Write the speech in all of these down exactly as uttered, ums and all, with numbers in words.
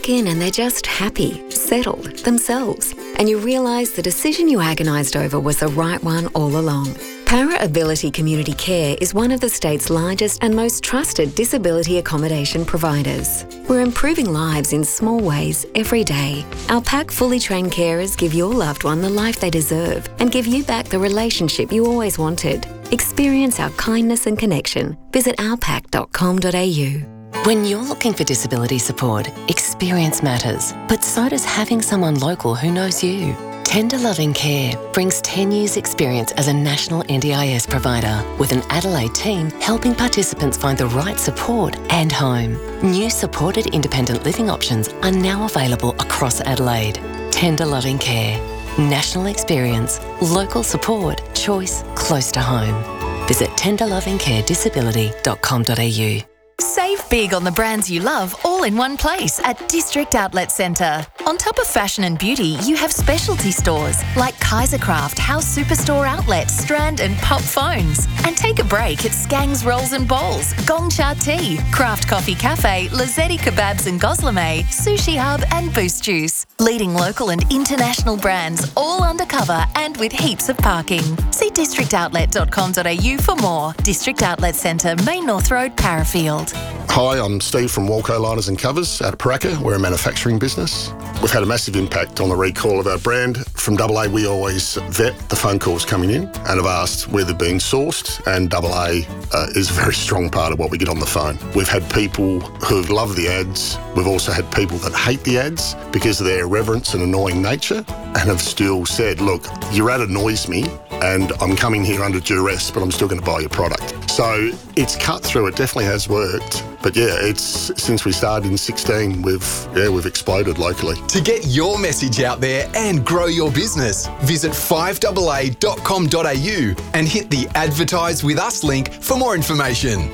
walk in and they're just happy, settled, themselves, and you realise the decision you agonised over was the right one all along. Para Ability Community Care is one of the state's largest and most trusted disability accommodation providers. We're improving lives in small ways every day. Our P A C fully trained carers give your loved one the life they deserve and give you back the relationship you always wanted. Experience our kindness and connection. Visit our pac dot com dot a u. When you're looking for disability support, experience matters, but so does having someone local who knows you. Tender Loving Care brings ten years experience as a national N D I S provider with an Adelaide team helping participants find the right support and home. New supported independent living options are now available across Adelaide. Tender Loving Care. National experience, local support, choice close to home. Visit tender loving care disability dot com dot a u. Save big on the brands you love all in one place at District Outlet Centre. On top of fashion and beauty, you have specialty stores like Kaisercraft, House Superstore Outlet, Strand and Pop Phones. And take a break at Skang's Rolls and Bowls, Gong Cha Tea, Craft Coffee Cafe, Lazzetti Kebabs and Goslame, Sushi Hub and Boost Juice. Leading local and international brands all undercover and with heaps of parking. See district outlet dot com dot a u for more. District Outlet Centre, Main North Road, Parafield. Hi, I'm Steve from Walco Liners and Covers out of Paraka. We're a manufacturing business. We've had a massive impact on the recall of our brand. From Double A, we always vet the phone calls coming in and have asked where they're being sourced, and Double A uh, is a very strong part of what we get on the phone. We've had people who've loved the ads. We've also had people that hate the ads because of their irreverence and annoying nature and have still said, look, your ad annoys me and I'm coming here under duress, but I'm still going to buy your product. So it's cut through. It definitely has worked. But yeah, it's since we started in sixteen, we've yeah we've exploded locally. To get your message out there and grow your business, visit five A A dot com dot a u and hit the Advertise with Us link for more information.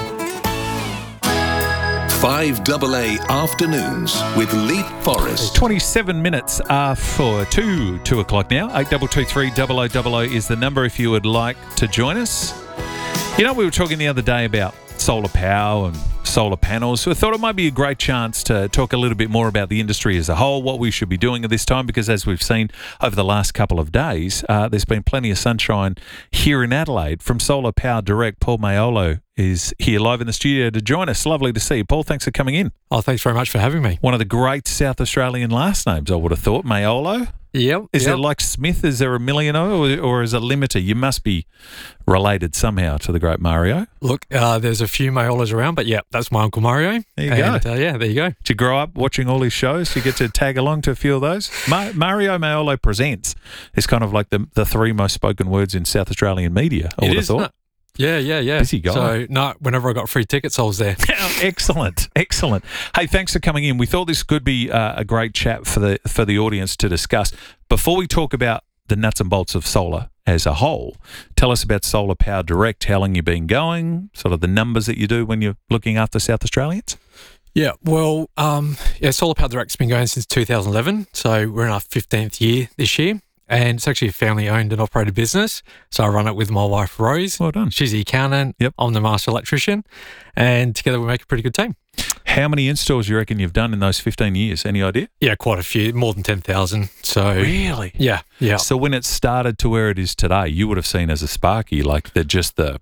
five A A Afternoons with Leith Forrest. twenty-seven minutes are for two, two o'clock now. eight two two three double oh double oh is the number if you would like to join us. You know, we were talking the other day about solar power and solar panels, so I thought it might be a great chance to talk a little bit more about the industry as a whole, what we should be doing at this time, because as we've seen over the last couple of days, uh, there's been plenty of sunshine here in Adelaide. From Solar Power Direct, Paul Maiolo is here live in the studio to join us. Lovely to see you, Paul. Thanks for coming in. Oh, thanks very much for having me. One of the great South Australian last names, I would have thought. Maiolo? Yep. Is yep. it like Smith? Is there a millionaire or, or is it limiter? You must be related somehow to the great Mario. Look, uh, there's a few Maiolas around, but yeah, that's my Uncle Mario. There you and, go. Uh, yeah, there you go. Did you grow up watching all his shows? You get to tag along to a few of those? Ma- Mario Maiolo Presents is kind of like the the three most spoken words in South Australian media, I It would is, have thought. Yeah, yeah, yeah. Busy guy. So, no, whenever I got free tickets, I was there. Excellent, excellent. Hey, thanks for coming in. We thought this could be uh, a great chat for the for the audience to discuss. Before we talk about the nuts and bolts of solar as a whole, tell us about Solar Power Direct, how long you've been going, sort of the numbers that you do when you're looking after South Australians. Yeah, well, um, yeah, Solar Power Direct's been going since two thousand eleven, so we're in our fifteenth year this year. And it's actually a family-owned and operated business. So I run it with my wife, Rose. Well done. She's the accountant. Yep. I'm the master electrician. And together we make a pretty good team. How many installs you reckon you've done in those fifteen years? Any idea? Yeah, quite a few, more than ten thousand. So Really? Yeah, yeah. So when it started to where it is today, you would have seen as a Sparky, like the just the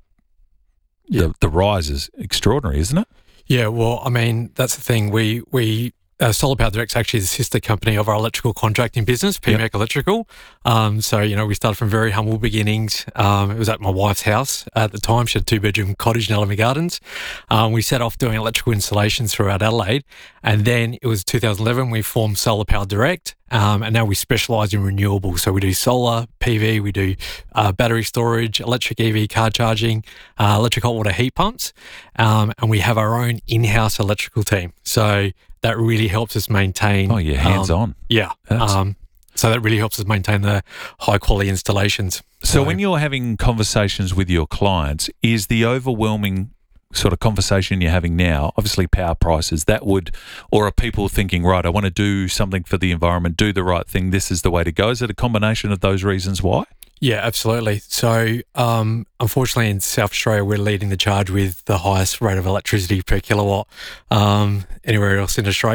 Yeah. the, the rise is extraordinary, isn't it? Yeah, well, I mean, that's the thing. We we uh, Solar Power Direct's actually the sister company of our electrical contracting business, P M E C Yep. Electrical. Um, so, you know, we started from very humble beginnings. Um, it was at my wife's house at the time. She had a two-bedroom cottage in Alamy Gardens. Um, we set off doing electrical installations throughout Adelaide. And then it was two thousand eleven, we formed Solar Power Direct. Um, and now we specialise in renewables. So we do solar, P V, we do uh, battery storage, electric E V car charging, uh, electric hot water heat pumps. Um, and we have our own in-house electrical team. So that really helps us maintain. Oh, yeah, hands um, on. Yeah. That's- Um, so that really helps us maintain the high quality installations. So when you're having conversations with your clients, is the overwhelming sort of conversation you're having now, obviously power prices, that would, or are people thinking, right, I want to do something for the environment, do the right thing, this is the way to go? Is it a combination of those reasons why? Yeah, absolutely. So, um, unfortunately, in South Australia, we're leading the charge with the highest rate of electricity per kilowatt um, anywhere else in Australia.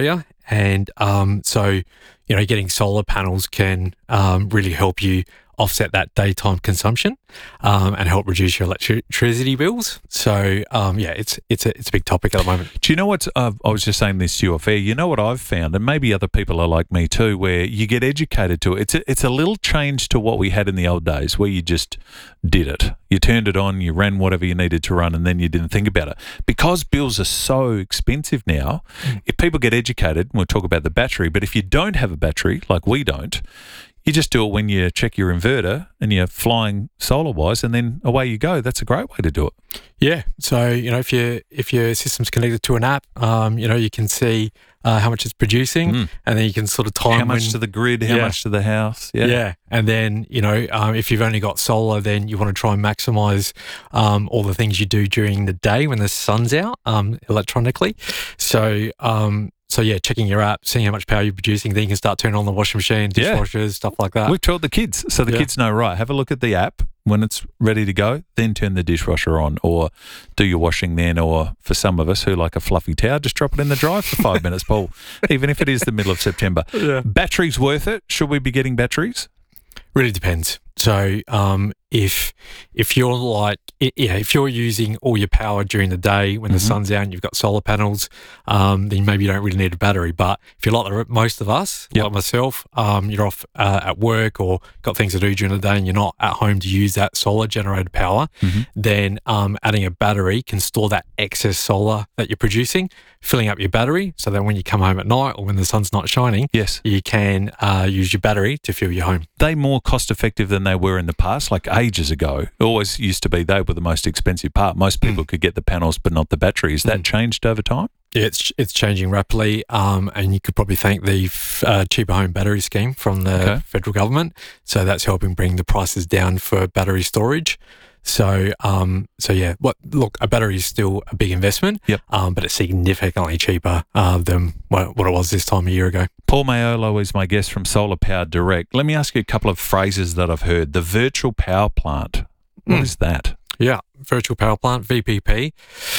And um, so, you know, getting solar panels can um, really help you offset that daytime consumption um, and help reduce your electricity bills. So, um, yeah, it's it's a it's a big topic at the moment. Do you know what? Uh, I was just saying this to you off air. You know what I've found, and maybe other people are like me too, where you get educated to it. It's a, it's a little change to what we had in the old days, where you just did it. You turned it on, you ran whatever you needed to run, and then you didn't think about it. Because bills are so expensive now, mm. if people get educated, we'll talk about the battery, but if you don't have a battery, like we don't, you just do it when you check your inverter and you're flying solar-wise, and then away you go. That's a great way to do it. Yeah. So, you know, if you if your system's connected to an app, um, you know, you can see uh, how much it's producing, mm. and then you can sort of time how much when, to the grid, how yeah. much to the house. Yeah. Yeah. And then, you know, um, if you've only got solar, then you want to try and maximise um, all the things you do during the day when the sun's out um, electronically. So, um, So, yeah, checking your app, seeing how much power you're producing, then you can start turning on the washing machine, dishwashers, yeah. stuff like that. We've taught the kids, so the yeah. kids know, right, have a look at the app. When it's ready to go, then turn the dishwasher on, or do your washing then, or for some of us who like a fluffy towel, just drop it in the dryer for five minutes, Paul, even if it is the middle of September. Yeah. Batteries worth it? Should we be getting batteries? Really depends. So um, if if you're like, yeah, if you're using all your power during the day when the mm-hmm. sun's out and you've got solar panels, um, then maybe you don't really need a battery. But if you're like the, most of us, yep. like myself, um, you're off uh, at work or got things to do during the day and you're not at home to use that solar generated power, mm-hmm. then um, adding a battery can store that excess solar that you're producing, filling up your battery so that when you come home at night or when the sun's not shining, yes. you can uh, use your battery to fuel your home. They more cost effective than they were in the past, like ages ago. It always used to be they were the most expensive part. Most people mm. could get the panels but not the battery. Has that mm. changed over time? Yeah, it's it's changing rapidly, um, and you could probably thank the uh, cheaper home battery scheme from the okay. federal government. So that's helping bring the prices down for battery storage. So, um, so yeah, what look, a battery is still a big investment, yep. um, but it's significantly cheaper uh, than what, what it was this time a year ago. Paul Maiolo is my guest from Solar Power Direct. Let me ask you a couple of phrases that I've heard. The virtual power plant. What mm. is that? Yeah, virtual power plant, V P P.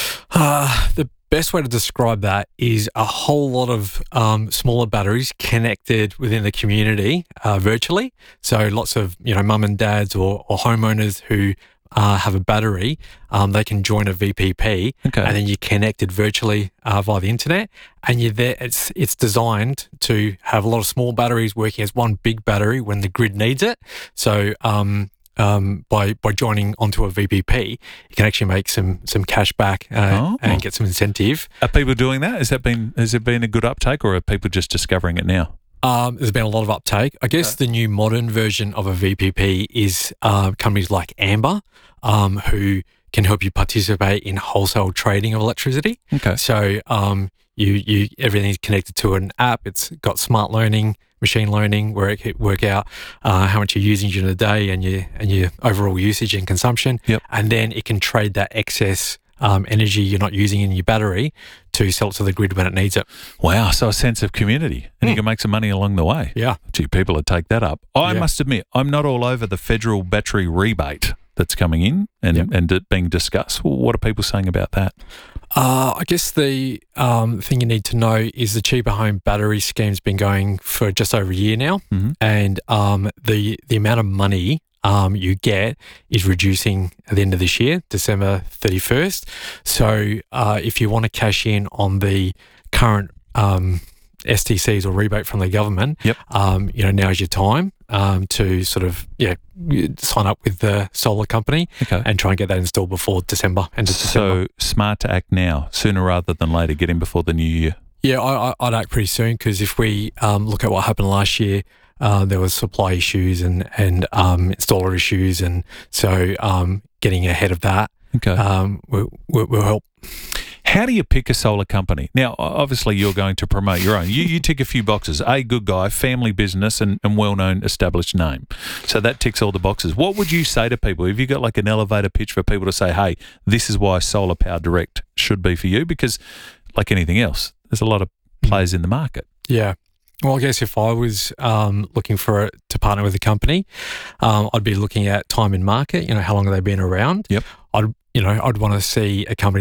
Uh, the best way to describe that is a whole lot of um, smaller batteries connected within the community uh, virtually. So lots of, you know, mum and dads or, or homeowners who Uh, have a battery, um, they can join a V P P, okay. and then you're connected virtually uh, via the internet, and you're there. It's it's designed to have a lot of small batteries working as one big battery when the grid needs it. So um, um, by by joining onto a V P P, you can actually make some some cash back uh, oh. and get some incentive. Are people doing that? Has that been has it been a good uptake, or are people just discovering it now? Um, there's been a lot of uptake. I guess okay. the new modern version of a V P P is uh, companies like Amber, um, who can help you participate in wholesale trading of electricity. Okay. So um, you you everything's connected to an app. It's got smart learning, machine learning, where it can work out uh, how much you're using during the day and your and your overall usage and consumption. Yep. And then it can trade that excess Um, energy you're not using in your battery to sell it to the grid when it needs it. Wow, so a sense of community, and mm. you can make some money along the way. Yeah. Gee, people would take that up. I yeah. must admit, I'm not all over the federal battery rebate that's coming in and, yep. and it being discussed. Well, what are people saying about that? Uh, I guess the um, thing you need to know is the cheaper home battery scheme's been going for just over a year now, mm-hmm. and um, the the amount of money Um, you get is reducing at the end of this year, December thirty-first. So uh, if you want to cash in on the current um, S T Cs or rebate from the government, yep. um, you know, now's your time um, to sort of yeah sign up with the solar company okay. and try and get that installed before December, end of December. So smart to act now, sooner rather than later, get in before the new year. Yeah, I, I'd act pretty soon, because if we um, look at what happened last year, Uh, there was supply issues and and um, installer issues, and so um, getting ahead of that okay. um, will, will, will help. How do you pick a solar company? Now, obviously, you're going to promote your own. You you tick a few boxes. A, good guy, family business, and, and well-known established name. So that ticks all the boxes. What would you say to people? Have you got like an elevator pitch for people to say, hey, this is why Solar Power Direct should be for you? Because like anything else, there's a lot of players in the market. Yeah. Well, I guess if I was um, looking for a, to partner with a company, um, I'd be looking at time in market. You know, how long have they been around? Yep. I'd you know I'd want to see a company that's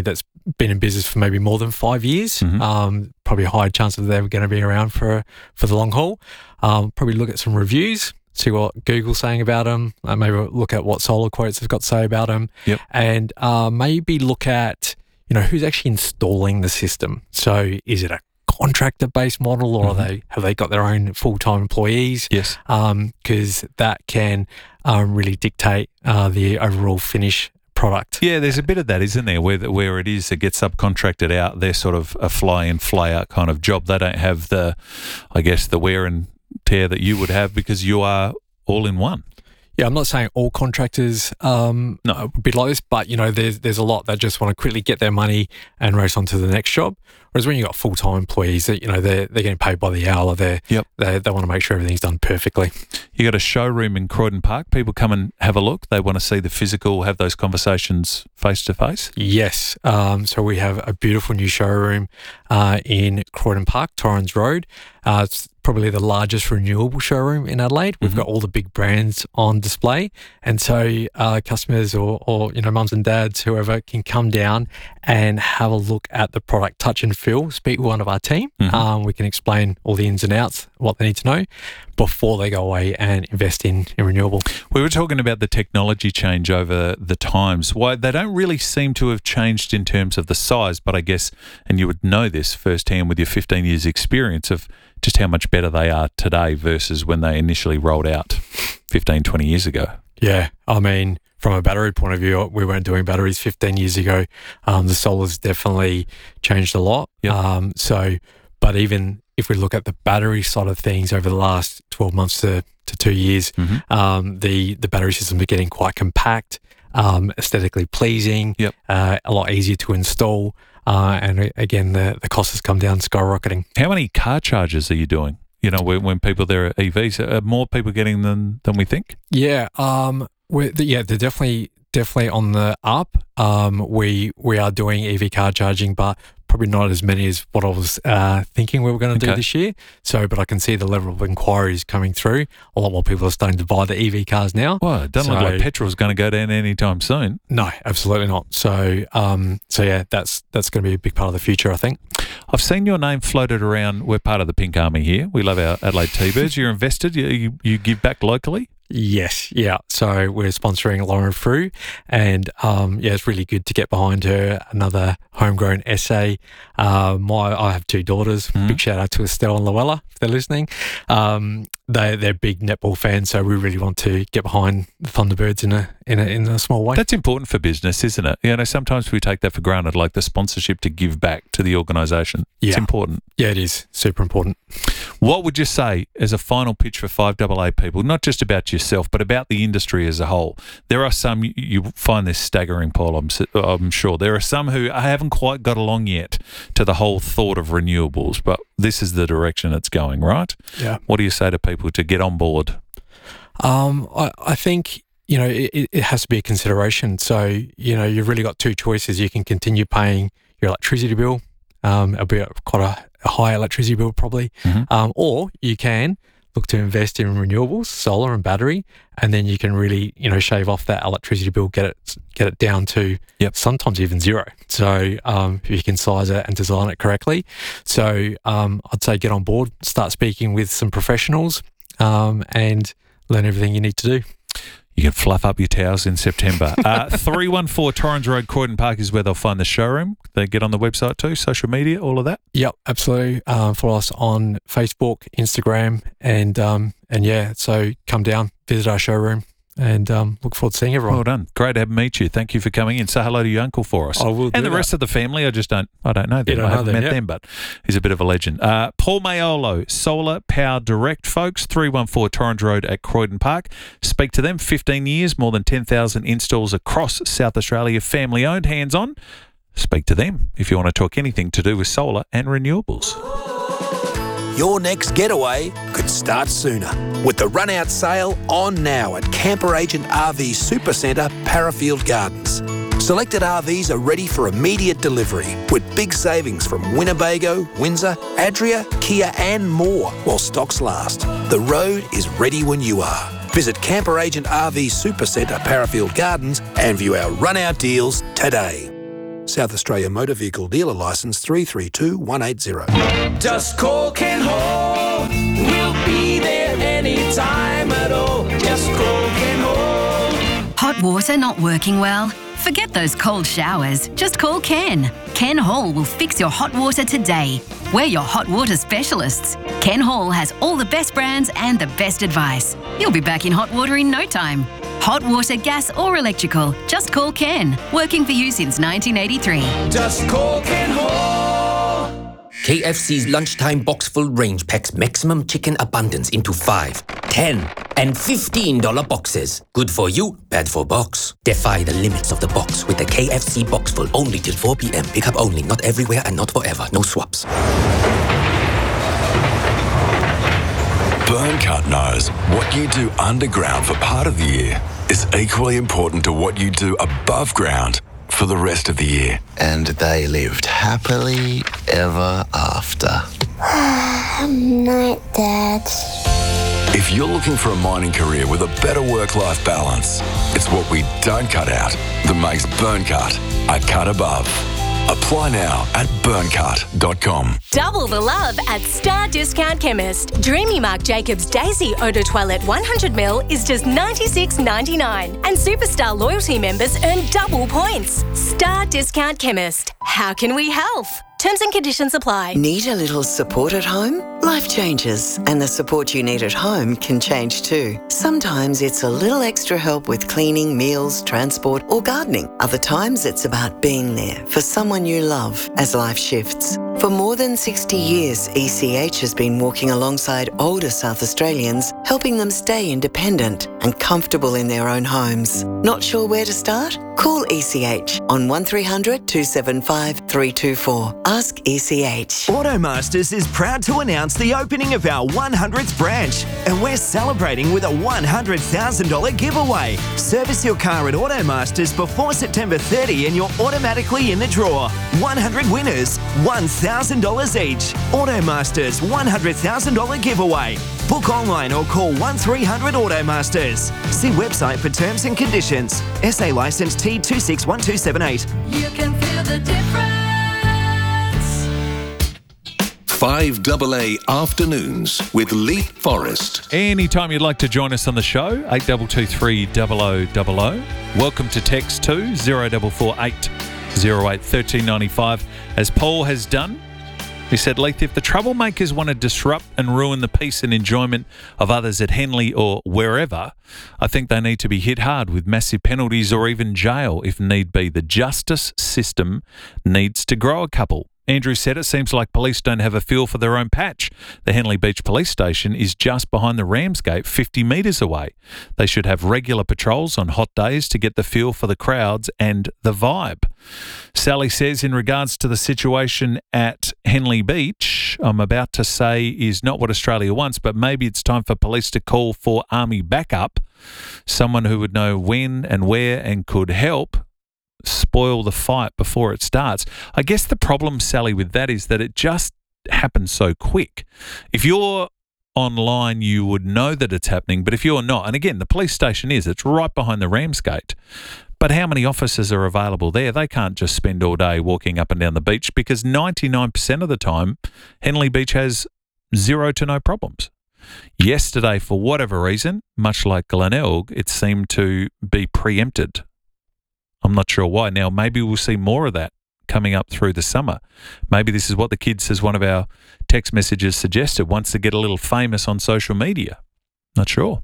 been in business for maybe more than five years. Mhm. Um, probably a high chance that they're going to be around for for the long haul. Um, probably look at some reviews, see what Google's saying about them. Uh, maybe look at what Solar Quotes have got to say about them, Yep. and uh, maybe look at you know who's actually installing the system. So is it a contractor-based model, or Mhm. are they have they got their own full-time employees? Yes. Because that can um, really dictate uh, the overall finish product. Yeah, there's a bit of that, isn't there, where where it is, it gets subcontracted out. They're sort of a fly in, fly out kind of job. They don't have the, I guess, the wear and tear that you would have because you are all in one. Yeah, I'm not saying all contractors um, No. would be like this, but you know, there's there's a lot that just want to quickly get their money and race on to the next job. Whereas when you got full time employees, that you know they're they're getting paid by the hour. They Yep. they they want to make sure everything's done perfectly. You got a showroom in Croydon Park. People come and have a look. They want to see the physical, have those conversations face to face. Yes, um, so we have a beautiful new showroom uh, in Croydon Park, Torrens Road. Uh, it's probably the largest renewable showroom in Adelaide. We've Mhm. got all the big brands on display, and so uh, customers or, or you know mums and dads, whoever, can come down and have a look at the product, touch and feel. Speak with one of our team. Mhm. Um, we can explain all the ins and outs, what they need to know before they go away and invest in, in renewable. We were talking about the technology change over the times. Why they don't really seem to have changed in terms of the size, but I guess, and you would know this firsthand with your fifteen years experience of just how much better they are today versus when they initially rolled out fifteen, twenty years ago. Yeah, I mean, from a battery point of view, we weren't doing batteries fifteen years ago. Um, the solar's definitely changed a lot. Yep. Um, so, but even if we look at the battery side of things over the last twelve months to, to two years, Mhm. um, the, the battery systems are getting quite compact, um, aesthetically pleasing, Yep. uh, a lot easier to install. Uh, and uh, again, the, the cost has come down skyrocketing. How many car charges are you doing? You know, when, when people there are E Vs, are more people getting them than we think? Yeah, um, we're, the, yeah, they're definitely definitely on the up. Um, we we are doing E V car charging, but probably not as many as what I was uh, thinking we were going to do Okay. this year. So, but I can see the level of inquiries coming through. A lot more people are starting to buy the E V cars now. Well, it doesn't look So- like petrol's going to go down anytime soon. No, absolutely not. So, um, so yeah, that's that's going to be a big part of the future, I think. I've seen your name floated around. We're part of the Pink Army here. We love our Adelaide T-Birds. You're invested. You, you, you give back locally. Yes, yeah. So we're sponsoring Lauren Frew, and um, yeah, it's really good to get behind her. Another homegrown essay. Uh, my, I have two daughters. Mhm. Big shout out to Estelle and Luella if they're listening. Um, they they're big netball fans, so we really want to get behind the Thunderbirds in a in a in a small way. That's important for business, isn't it? You know, sometimes we take that for granted, like the sponsorship to give back to the organisation. It's Yeah. important. Yeah, it is super important. What would you say as a final pitch for five A A people, not just about yourself, but about the industry as a whole? There are some, you- you find this staggering, Paul, I'm, s- I'm sure. There are some who haven't quite got along yet to the whole thought of renewables, but this is the direction it's going, right? Yeah. What do you say to people to get on board? Um, I, I think, you know, it, it has to be a consideration. So, you know, you've really got two choices. You can continue paying your electricity bill. Um, it'll be a, quite a, a high electricity bill probably. Mhm. Um, or you can look to invest in renewables, solar and battery, and then you can really, you know, shave off that electricity bill, get it get it down to Yep. sometimes even zero. So um, if you can size it and design it correctly. So um, I'd say get on board, start speaking with some professionals, um, and learn everything you need to do. You can fluff up your towels in September. Uh, three one four Torrens Road, Croydon Park is where they'll find the showroom. They get on the website too, social media, all of that. Yep, absolutely. Um, follow us on Facebook, Instagram, and um, and yeah, so come down, visit our showroom, and um, look forward to seeing everyone. Well done. Great to meet you. Thank you for coming in. Say hello to your uncle for us. I will do and the that. rest of the family. I just don't I don't know them. don't I know haven't them met yet. them, but he's a bit of a legend. Uh, Paul Mayolo, Solar Power Direct, folks, three one four Torrens Road at Croydon Park. Speak to them. fifteen years, more than ten thousand installs across South Australia, family owned, hands on. Speak to them if you want to talk anything to do with solar and renewables. Your next getaway could start sooner with the run-out sale on now at Camper Agent R V Supercentre, Parafield Gardens. Selected R Vs are ready for immediate delivery with big savings from Winnebago, Windsor, Adria, Kia and more while stocks last. The road is ready when you are. Visit Camper Agent R V Supercentre, Parafield Gardens and view our run-out deals today. South Australia Motor Vehicle Dealer Licence three three two one eight zero. Just call Ken Hall. We'll be there anytime at all. Just call Ken Hall. Hot water not working well? Forget those cold showers. Just call Ken. Ken Hall will fix your hot water today. We're your hot water specialists. Ken Hall has all the best brands and the best advice. You'll be back in hot water in no time. Hot water, gas or electrical, just call Ken. Working for you since nineteen eighty-three. Just call Ken Hall. K F C's lunchtime box-full range packs maximum chicken abundance into five, ten, and fifteen dollar boxes. Good for you, bad for box. Defy the limits of the box with the K F C box-full only till four p.m. Pick up only, not everywhere and not forever. No swaps. Burncut knows what you do underground for part of the year is equally important to what you do above ground for the rest of the year. And they lived happily ever after. Night, Dad. If you're looking for a mining career with a better work-life balance, it's what we don't cut out that makes Burncut a cut above. Apply now at burncut dot com. Double the love at Star Discount Chemist. Dreamy Marc Jacobs Daisy Eau de Toilette one hundred milliliters is just ninety-six ninety-nine. And Superstar loyalty members earn double points. Star Discount Chemist. How can we help? Terms and conditions apply. Need a little support at home? Life changes, and the support you need at home can change too. Sometimes it's a little extra help with cleaning, meals, transport, or gardening. Other times it's about being there for someone you love as life shifts. For more than sixty years, E C H has been walking alongside older South Australians, helping them stay independent and comfortable in their own homes. Not sure where to start? Call E C H on one three hundred two seven five three two four. Ask E C H. Automasters is proud to announce the opening of our one hundredth branch, and we're celebrating with a one hundred thousand dollars giveaway. Service your car at Automasters before September thirtieth and you're automatically in the draw. one hundred winners, one thousand dollars each. Automasters one hundred thousand dollars giveaway. Book online or call one three hundred Automasters. See website for terms and conditions. S A licence T two six one two seven eight. You can feel the difference. five A A Afternoons with Leith Forrest. Anytime you'd like to join us on the show, eight two two three zero zero zero zero. Welcome to text to zero four four eight zero eight one three nine five. As Paul has done, he said, Leith, if the troublemakers want to disrupt and ruin the peace and enjoyment of others at Henley or wherever, I think they need to be hit hard with massive penalties or even jail if need be. The justice system needs to grow a couple. Andrew said it seems like police don't have a feel for their own patch. The Henley Beach Police Station is just behind the Ramsgate, fifty metres away. They should have regular patrols on hot days to get the feel for the crowds and the vibe. Sally says, in regards to the situation at Henley Beach, I'm about to say is not what Australia wants, but maybe it's time for police to call for army backup, someone who would know when and where and could help spoil the fight before it starts. I guess the problem, Sally, with that is that it just happens so quick. If you're online, you would know that it's happening, but if you're not, and again, the police station is, it's right behind the Ramsgate, but how many officers are available there? They can't just spend all day walking up and down the beach because ninety-nine percent of the time, Henley Beach has zero to no problems. Yesterday, for whatever reason, much like Glenelg, it seemed to be preempted. I'm not sure why. Now, maybe we'll see more of that coming up through the summer. Maybe this is what the kids, as one of our text messages suggested, wants to get a little famous on social media. Not sure.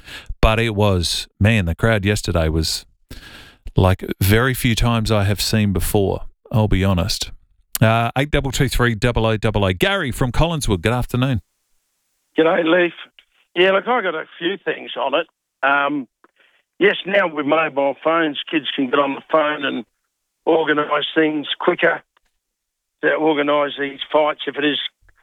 But it was, man, the crowd yesterday was like very few times I have seen before, I'll be honest. Uh, eight two two three zero zero zero zero. Gary from Collinswood, good afternoon. G'day, Leith. Yeah, look, I got a few things on it. Um, yes, now with mobile phones, kids can get on the phone and organise things quicker, to organise these fights. If it is,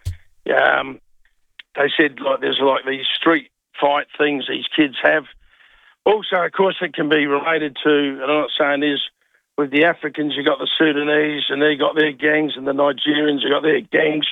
um, they said like there's like these street fight things these kids have. Also, of course, it can be related to, and I'm not saying this, with the Africans, you got the Sudanese, and they got their gangs, and the Nigerians, you got their gangs.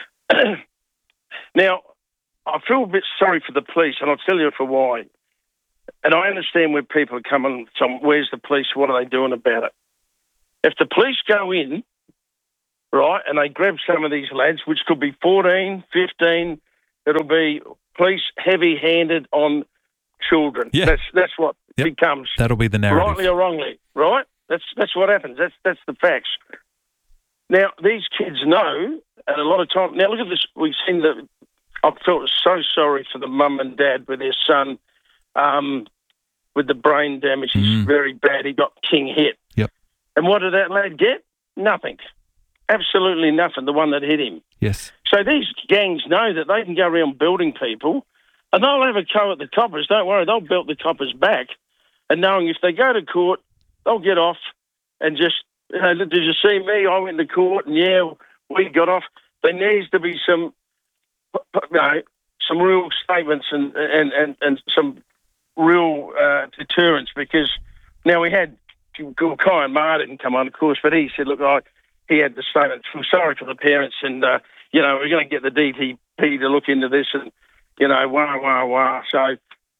Now, I feel a bit sorry for the police, and I'll tell you for why. And I understand when people are coming, some, where's the police, what are they doing about it? If the police go in, right, and they grab some of these lads, which could be fourteen, fifteen, it'll be police heavy-handed on children. Yeah. That's that's what Yep. becomes. That'll be the narrative. Rightly or wrongly, right? That's that's what happens. That's that's the facts. Now these kids know, and a lot of time. Now look at this. We've seen the. I felt so sorry for the mum and dad with their son, um, with the brain damage. He's Mm. very bad. He got king hit. Yep. And what did that lad get? Nothing. Absolutely nothing. The one that hit him. Yes. So these gangs know that they can go around building people, and they'll have a go at the coppers. Don't worry, they'll belt the coppers back. And knowing if they go to court, they'll get off and just, you know, did you see me? I went to court, and yeah, we got off. There needs to be some, you know, some real statements and and, and, and some real uh, deterrence, because now we had Kyan Maher didn't come on, of course, but he said, look, I, he had the statement, feel sorry for the parents, and, uh, you know, we're going to get the D T P to look into this, and, you know, wah, wah, wah. So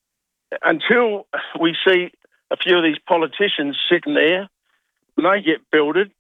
until we see a few of these politicians sitting there, and they get builded,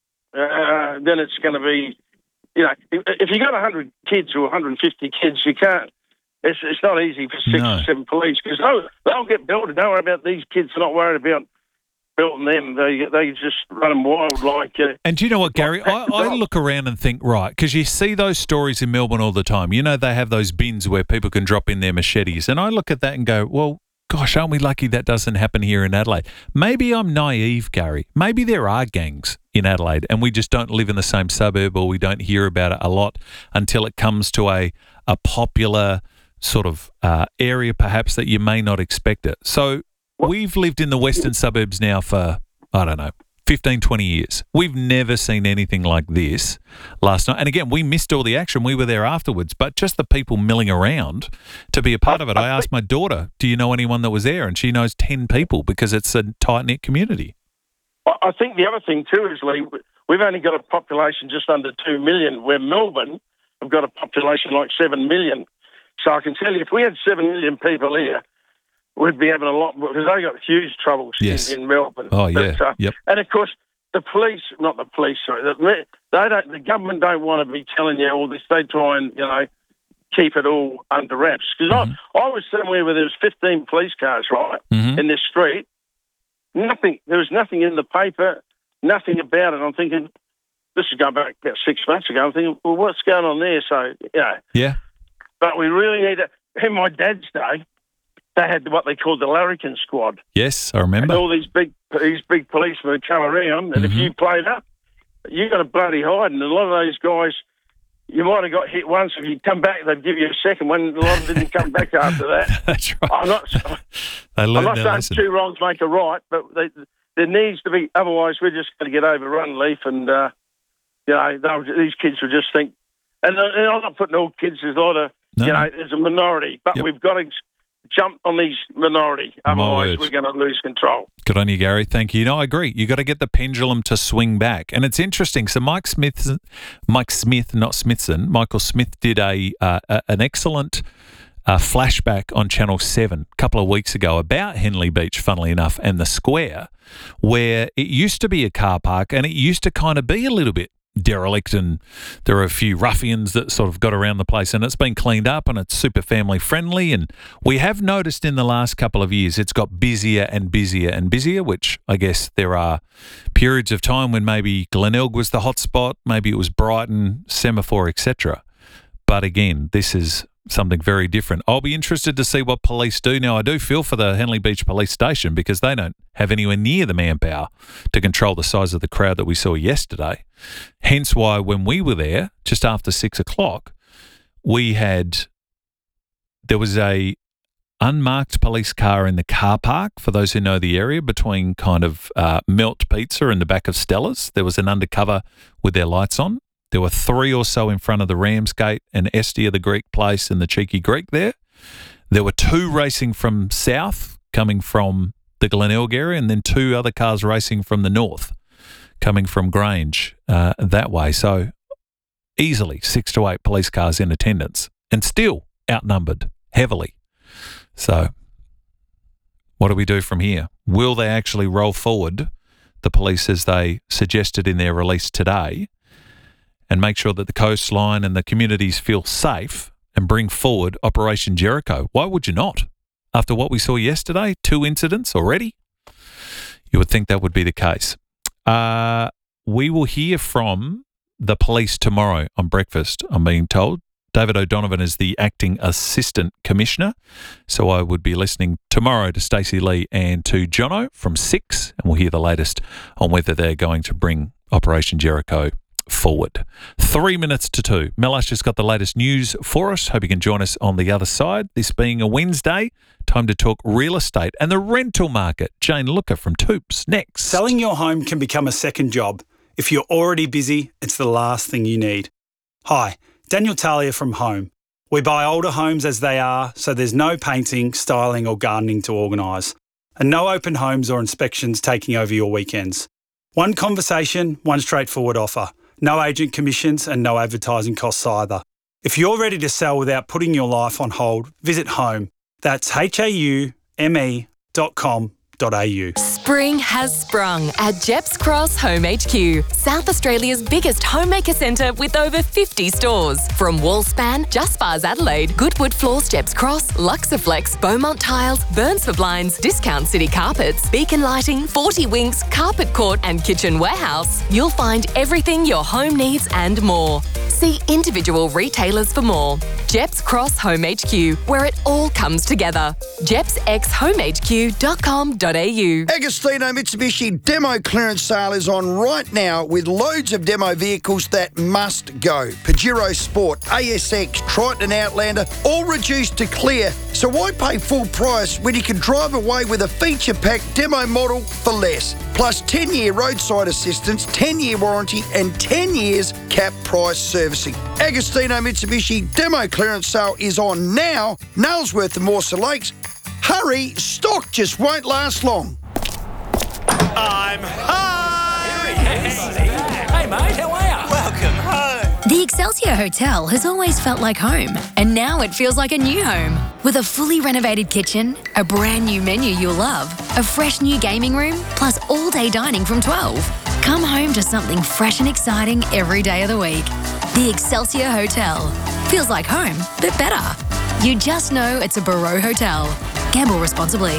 uh, then it's going to be, you know, if, if you got one hundred kids or one hundred fifty kids, you can't, it's, it's not easy for six No. or seven police, because they'll, they'll get builded. Don't worry about these kids. They're not worried about building them. They they just run them wild like... Uh, And do you know what, Gary? I, I look around and think, right, because you see those stories in Melbourne all the time. You know, they have those bins where people can drop in their machetes. And I look at that and go, well, gosh, aren't we lucky that doesn't happen here in Adelaide? Maybe I'm naive, Gary. Maybe there are gangs in Adelaide and we just don't live in the same suburb, or we don't hear about it a lot until it comes to a, a popular sort of uh, area perhaps that you may not expect it. So we've lived in the western suburbs now for, I don't know, fifteen, twenty years. We've never seen anything like this last night. And again, we missed all the action. We were there afterwards, but just the people milling around to be a part of it. I asked my daughter, do you know anyone that was there? And she knows ten people because it's a tight-knit community. I think the other thing too is, Lee, we've only got a population just under two million, where Melbourne have got a population like seven million. So I can tell you, if we had seven million people here, we'd be having a lot, because they got huge troubles Yes. in, in Melbourne. Oh, yeah. But, uh, Yep. And of course, the police, not the police, sorry, the, they don't. The government don't want to be telling you all this. They try and, you know, keep it all under wraps. Because Mm-hmm. I, I was somewhere where there was fifteen police cars, right, Mhm. in this street. Nothing. There was nothing in the paper. Nothing about it. I'm thinking, this is going back about six months ago. I'm thinking, well, what's going on there? So, you know. Yeah. But we really need to. In my dad's day, they had what they called the larrikin squad. Yes, I And remember. all these big these big policemen would come around, and if Mhm. you played up, you got a bloody hide. And a lot of those guys, you might have got hit once. If you come back, they'd give you a second one. A lot of them didn't come back after that. That's right. I'm not, They I'm learned not their saying lesson. two wrongs make a right, but they, there needs to be. Otherwise, we're just going to get overrun, Leaf. And, uh, you know, they'll, these kids will just think. And, uh, and I'm not putting all kids, there's a lot of, No. you know, there's a minority. But Yep. we've got to jump on these minority. My Otherwise, word. we're going to lose control. Good on you, Gary. Thank you. No, I agree. You got to get the pendulum to swing back, and it's interesting. So Mike Smith, Mike Smith, not Smithson, Michael Smith did a uh, a- an excellent uh, flashback on Channel Seven a couple of weeks ago about Henley Beach, funnily enough, and the square, where it used to be a car park, and it used to kind of be a little bit derelict, and there are a few ruffians that sort of got around the place, and it's been cleaned up and it's super family friendly. And we have noticed in the last couple of years it's got busier and busier and busier, which I guess there are periods of time when maybe Glenelg was the hot spot, maybe it was Brighton, Semaphore, et cetera. But again, this is something very different. I'll be interested to see what police do. Now, I do feel for the Henley Beach Police Station because they don't have anywhere near the manpower to control the size of the crowd that we saw yesterday. Hence why when we were there, just after six o'clock, we had, there was a unmarked police car in the car park, for those who know the area, between kind of uh, Melt Pizza and the back of Stella's. There was an undercover with their lights on. There were three or so in front of the Ramsgate and Estia, the Greek place, and the Cheeky Greek there. There were two racing from south, coming from the Glenelg area, and then two other cars racing from the north, coming from Grange uh, that way. So easily six to eight police cars in attendance, and still outnumbered heavily. So what do we do from here? Will they actually roll forward the police as they suggested in their release today and make sure that the coastline and the communities feel safe and bring forward Operation Jericho. Why would you not? After what we saw yesterday, two incidents already, you would think that would be the case. Uh, we will hear from the police tomorrow on breakfast, I'm being told. David O'Donovan is the acting assistant commissioner, so I would be listening tomorrow to Stacey Lee and to Jono from six, and we'll hear the latest on whether they're going to bring Operation Jericho forward. Three minutes to two. Melash has got the latest news for us. Hope you can join us on the other side. This being a Wednesday, time to talk real estate and the rental market. Jane Looker from Toops next. Selling your home can become a second job. If you're already busy, it's the last thing you need. Hi, Daniel Talia from Home. We buy older homes as they are, so there's no painting, styling or gardening to organise. And no open homes or inspections taking over your weekends. One conversation, one straightforward offer. No agent commissions and no advertising costs either. If you're ready to sell without putting your life on hold, visit Home. That's H A U M E dot com dot A U. Spring has sprung at Jeps Cross Home H Q, South Australia's biggest homemaker centre with over fifty stores. From Wallspan, Just Bars Adelaide, Goodwood Floors Jeps Cross, Luxaflex, Beaumont Tiles, Burns for Blinds, Discount City Carpets, Beacon Lighting, forty Winks, Carpet Court and Kitchen Warehouse, you'll find everything your home needs and more. See individual retailers for more. Jeps Cross Home H Q, where it all comes together. jeps x home h q dot com dot a u. Agostino Mitsubishi demo clearance sale is on right now with loads of demo vehicles that must go. Pajero Sport, A S X, Triton and Outlander, all reduced to clear. So why pay full price when you can drive away with a feature-packed demo model for less? Plus ten-year roadside assistance, ten-year warranty and ten years cap price servicing. Agostino Mitsubishi demo clearance sale is on now. Nailsworth and Morse Lakes. Hurry, stock just won't last long. I'm home! Hey, mate, how are you? Welcome home. The Excelsior Hotel has always felt like home, and now it feels like a new home. With a fully renovated kitchen, a brand new menu you'll love, a fresh new gaming room, plus all-day dining from twelve. Come home to something fresh and exciting every day of the week. The Excelsior Hotel. Feels like home, but better. You just know it's a Barreau Hotel. Gamble responsibly.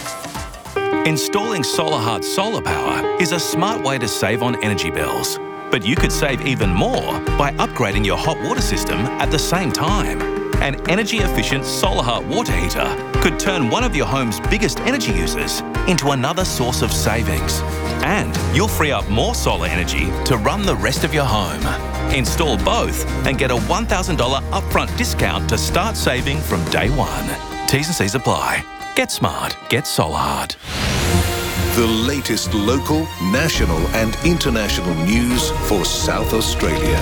Installing SolarHeart solar power is a smart way to save on energy bills. But you could save even more by upgrading your hot water system at the same time. An energy-efficient SolarHeart water heater could turn one of your home's biggest energy users into another source of savings. And you'll free up more solar energy to run the rest of your home. Install both and get a one thousand dollars upfront discount to start saving from day one. T's and C's apply. Get smart. Get SolarHeart. The latest local, national and international news for South Australia.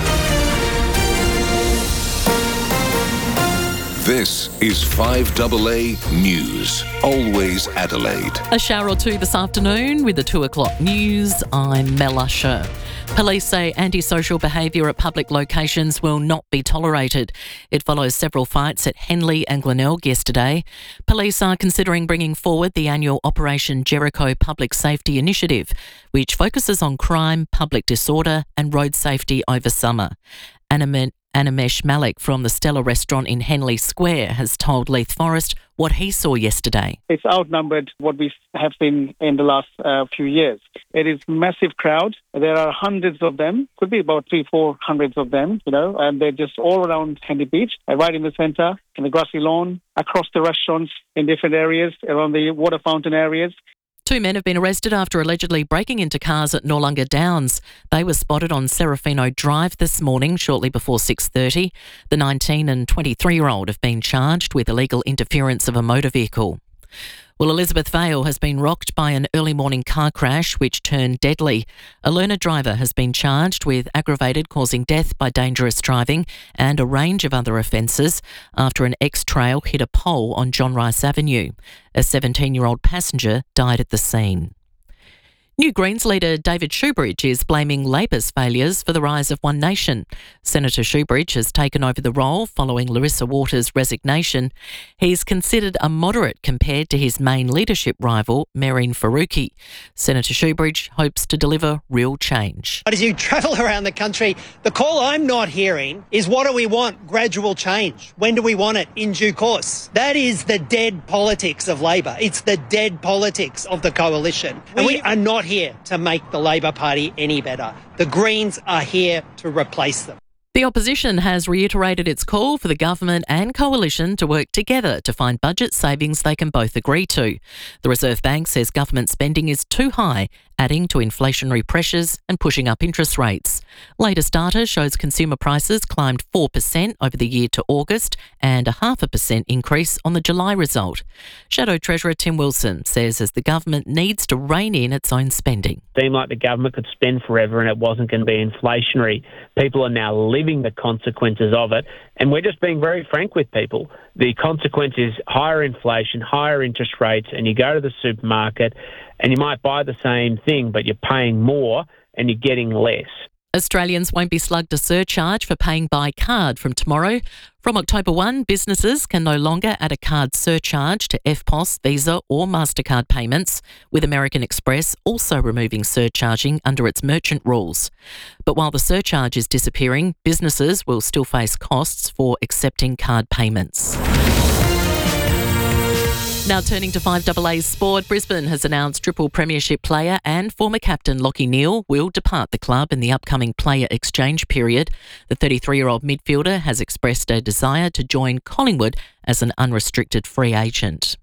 This is five A A News, always Adelaide. A shower or two this afternoon with the two o'clock news. I'm Mel Usher. Police say antisocial behaviour at public locations will not be tolerated. It follows several fights at Henley and Glenelg yesterday. Police are considering bringing forward the annual Operation Jericho Public Safety Initiative, which focuses on crime, public disorder and road safety over summer. Anna Animesh Malik from the Stella restaurant in Henley Square has told Leith Forrest what he saw yesterday. It's outnumbered what we have seen in the last uh, few years. It is massive crowd. There are hundreds of them, could be about three, four hundreds of them, you know, and they're just all around Henley Beach, right in the centre, in the grassy lawn, across the restaurants in different areas, around the water fountain areas. Two men have been arrested after allegedly breaking into cars at Noarlunga Downs. They were spotted on Serafino Drive this morning, shortly before six thirty. The nineteen and twenty-three-year-old have been charged with illegal interference of a motor vehicle. Well, Elizabeth Vale has been rocked by an early morning car crash which turned deadly. A learner driver has been charged with aggravated causing death by dangerous driving and a range of other offences after an X-Trail hit a pole on John Rice Avenue. A seventeen-year-old passenger died at the scene. New Greens leader David Shoebridge is blaming Labor's failures for the rise of One Nation. Senator Shoebridge has taken over the role following Larissa Waters' resignation. He's considered a moderate compared to his main leadership rival, Mehreen Faruqi. Senator Shoebridge hopes to deliver real change. As you travel around the country, the call I'm not hearing is what do we want? Gradual change. When do we want it? In due course. That is the dead politics of Labor. It's the dead politics of the coalition. And we are not here to make the Labor Party any better. The Greens are here to replace them. The opposition has reiterated its call for the government and coalition to work together to find budget savings they can both agree to. The Reserve Bank says government spending is too high, adding to inflationary pressures and pushing up interest rates. Latest data shows consumer prices climbed four percent over the year to August and a half a percent increase on the July result. Shadow Treasurer Tim Wilson says as the government needs to rein in its own spending. It seemed like the government could spend forever and it wasn't going to be inflationary. People are now living the consequences of it, and we're just being very frank with people. The consequence is higher inflation, higher interest rates, and you go to the supermarket and you might buy the same thing, but you're paying more and you're getting less. Australians won't be slugged a surcharge for paying by card from tomorrow. From October first, businesses can no longer add a card surcharge to F P O S, Visa or MasterCard payments, with American Express also removing surcharging under its merchant rules. But while the surcharge is disappearing, businesses will still face costs for accepting card payments. Now turning to five A A's sport, Brisbane has announced triple premiership player and former captain Lachie Neale will depart the club in the upcoming player exchange period. The thirty-three-year-old midfielder has expressed a desire to join Collingwood as an unrestricted free agent.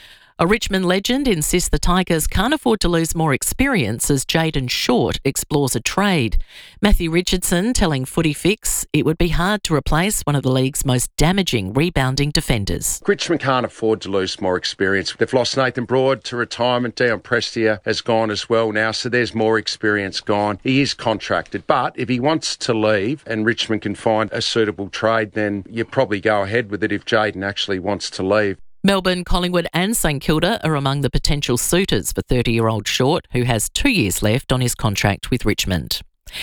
A Richmond legend insists the Tigers can't afford to lose more experience as Jayden Short explores a trade. Matthew Richardson telling Footy Fix it would be hard to replace one of the league's most damaging rebounding defenders. Richmond can't afford to lose more experience. They've lost Nathan Broad to retirement. Dion Prestia has gone as well now, so there's more experience gone. He is contracted, but if he wants to leave and Richmond can find a suitable trade, then you probably go ahead with it if Jayden actually wants to leave. Melbourne, Collingwood and St Kilda are among the potential suitors for thirty-year-old Short, who has two years left on his contract with Richmond.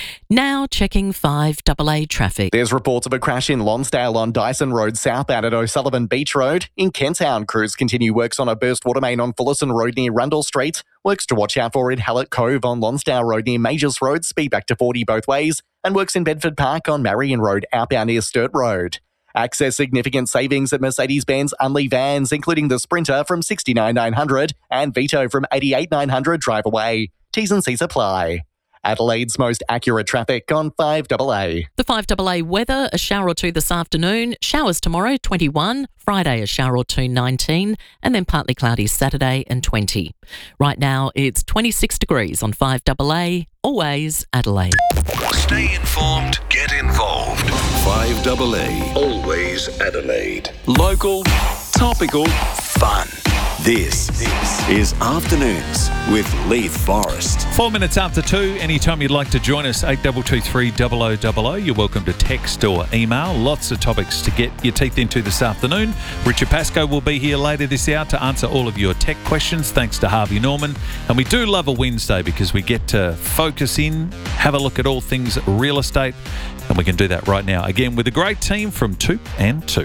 Now checking five A A traffic. There's reports of a crash in Lonsdale on Dyson Road southbound at O'Sullivan Beach Road. In Kent Town, crews continue works on a burst water main on Fullerton Road near Rundle Street. Works to watch out for in Hallett Cove on Lonsdale Road near Majors Road, speed back to forty both ways. And works in Bedford Park on Marion Road outbound near Sturt Road. Access significant savings at Mercedes-Benz Unley vans, including the Sprinter from sixty-nine thousand nine hundred and Vito from eighty-eight thousand nine hundred drive away. T's and C's apply. Adelaide's most accurate traffic on five A A. The five A A weather, a shower or two this afternoon, showers tomorrow twenty-one, Friday a shower or two nineteen, and then partly cloudy Saturday and twenty. Right now it's twenty-six degrees on five A A, always Adelaide. Stay informed, get involved. five A A, always Adelaide. Local, topical, fun. This is Afternoons with Leith Forrest. Four minutes after two, anytime you'd like to join us, eight two two three double oh double oh. You're welcome to text or email. Lots of topics to get your teeth into this afternoon. Richard Pascoe will be here later this hour to answer all of your tech questions, thanks to Harvey Norman. And we do love a Wednesday because we get to focus in, have a look at all things real estate, and we can do that right now. Again, with a great team from Toop and Toop.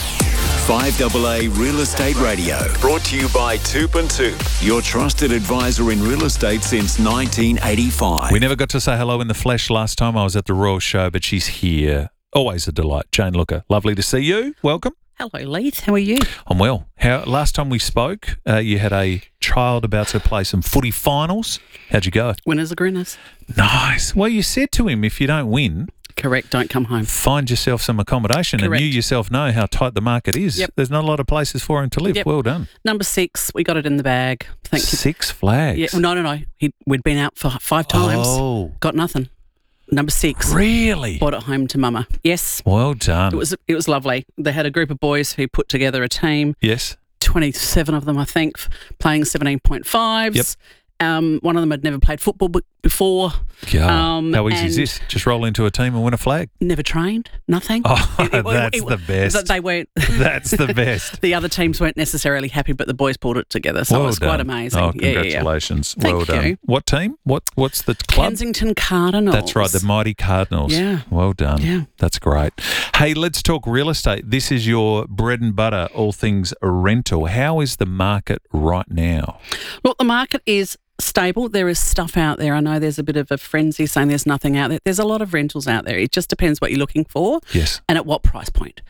five A A Real Estate Radio, brought to you by Toop and Toop, your trusted advisor in real estate since nineteen eighty-five. We never got to say hello in the flesh last time I was at the Royal Show, but she's here. Always a delight. Jane Looker, lovely to see you. Welcome. Hello, Leith. How are you? I'm well. How last time we spoke, uh, you had a child about to play some footy finals. How'd you go? Winners are grinners. Nice. Well, you said to him, if you don't win... Correct, don't come home. Find yourself some accommodation. Correct. And you yourself know how tight the market is. Yep. There's not a lot of places for him to live. Yep. Well done. Number six, we got it in the bag. Thank you. Six flags? Yeah, no, no, no. He, we'd been out for five times. Oh. Got nothing. Number six. Really? Brought it home to Mama. Yes. Well done. It was it was lovely. They had a group of boys who put together a team. Yes. twenty-seven of them, I think, playing seventeen point fives. Yep. Um, one of them had never played football before. Yeah. Um, How easy is and this? Just roll into a team and win a flag. Never trained, nothing. Oh, It- it- that's it- the best. that They weren't. That's the best. The other teams weren't necessarily happy, but the boys pulled it together, so well it was done. quite amazing. Oh, Yeah, yeah, yeah. congratulations. Thank well done. you. What team? What What's the club? Kensington Cardinals. That's right, the mighty Cardinals. Yeah. Well done. Yeah. That's great. Hey, let's talk real estate. This is your bread and butter, all things rental. How is the market right now? Look, the market is stable. There is stuff out there. I know there's a bit of a frenzy saying there's nothing out there. There's a lot of rentals out there. It just depends what you're looking for. Yes. And at what price point.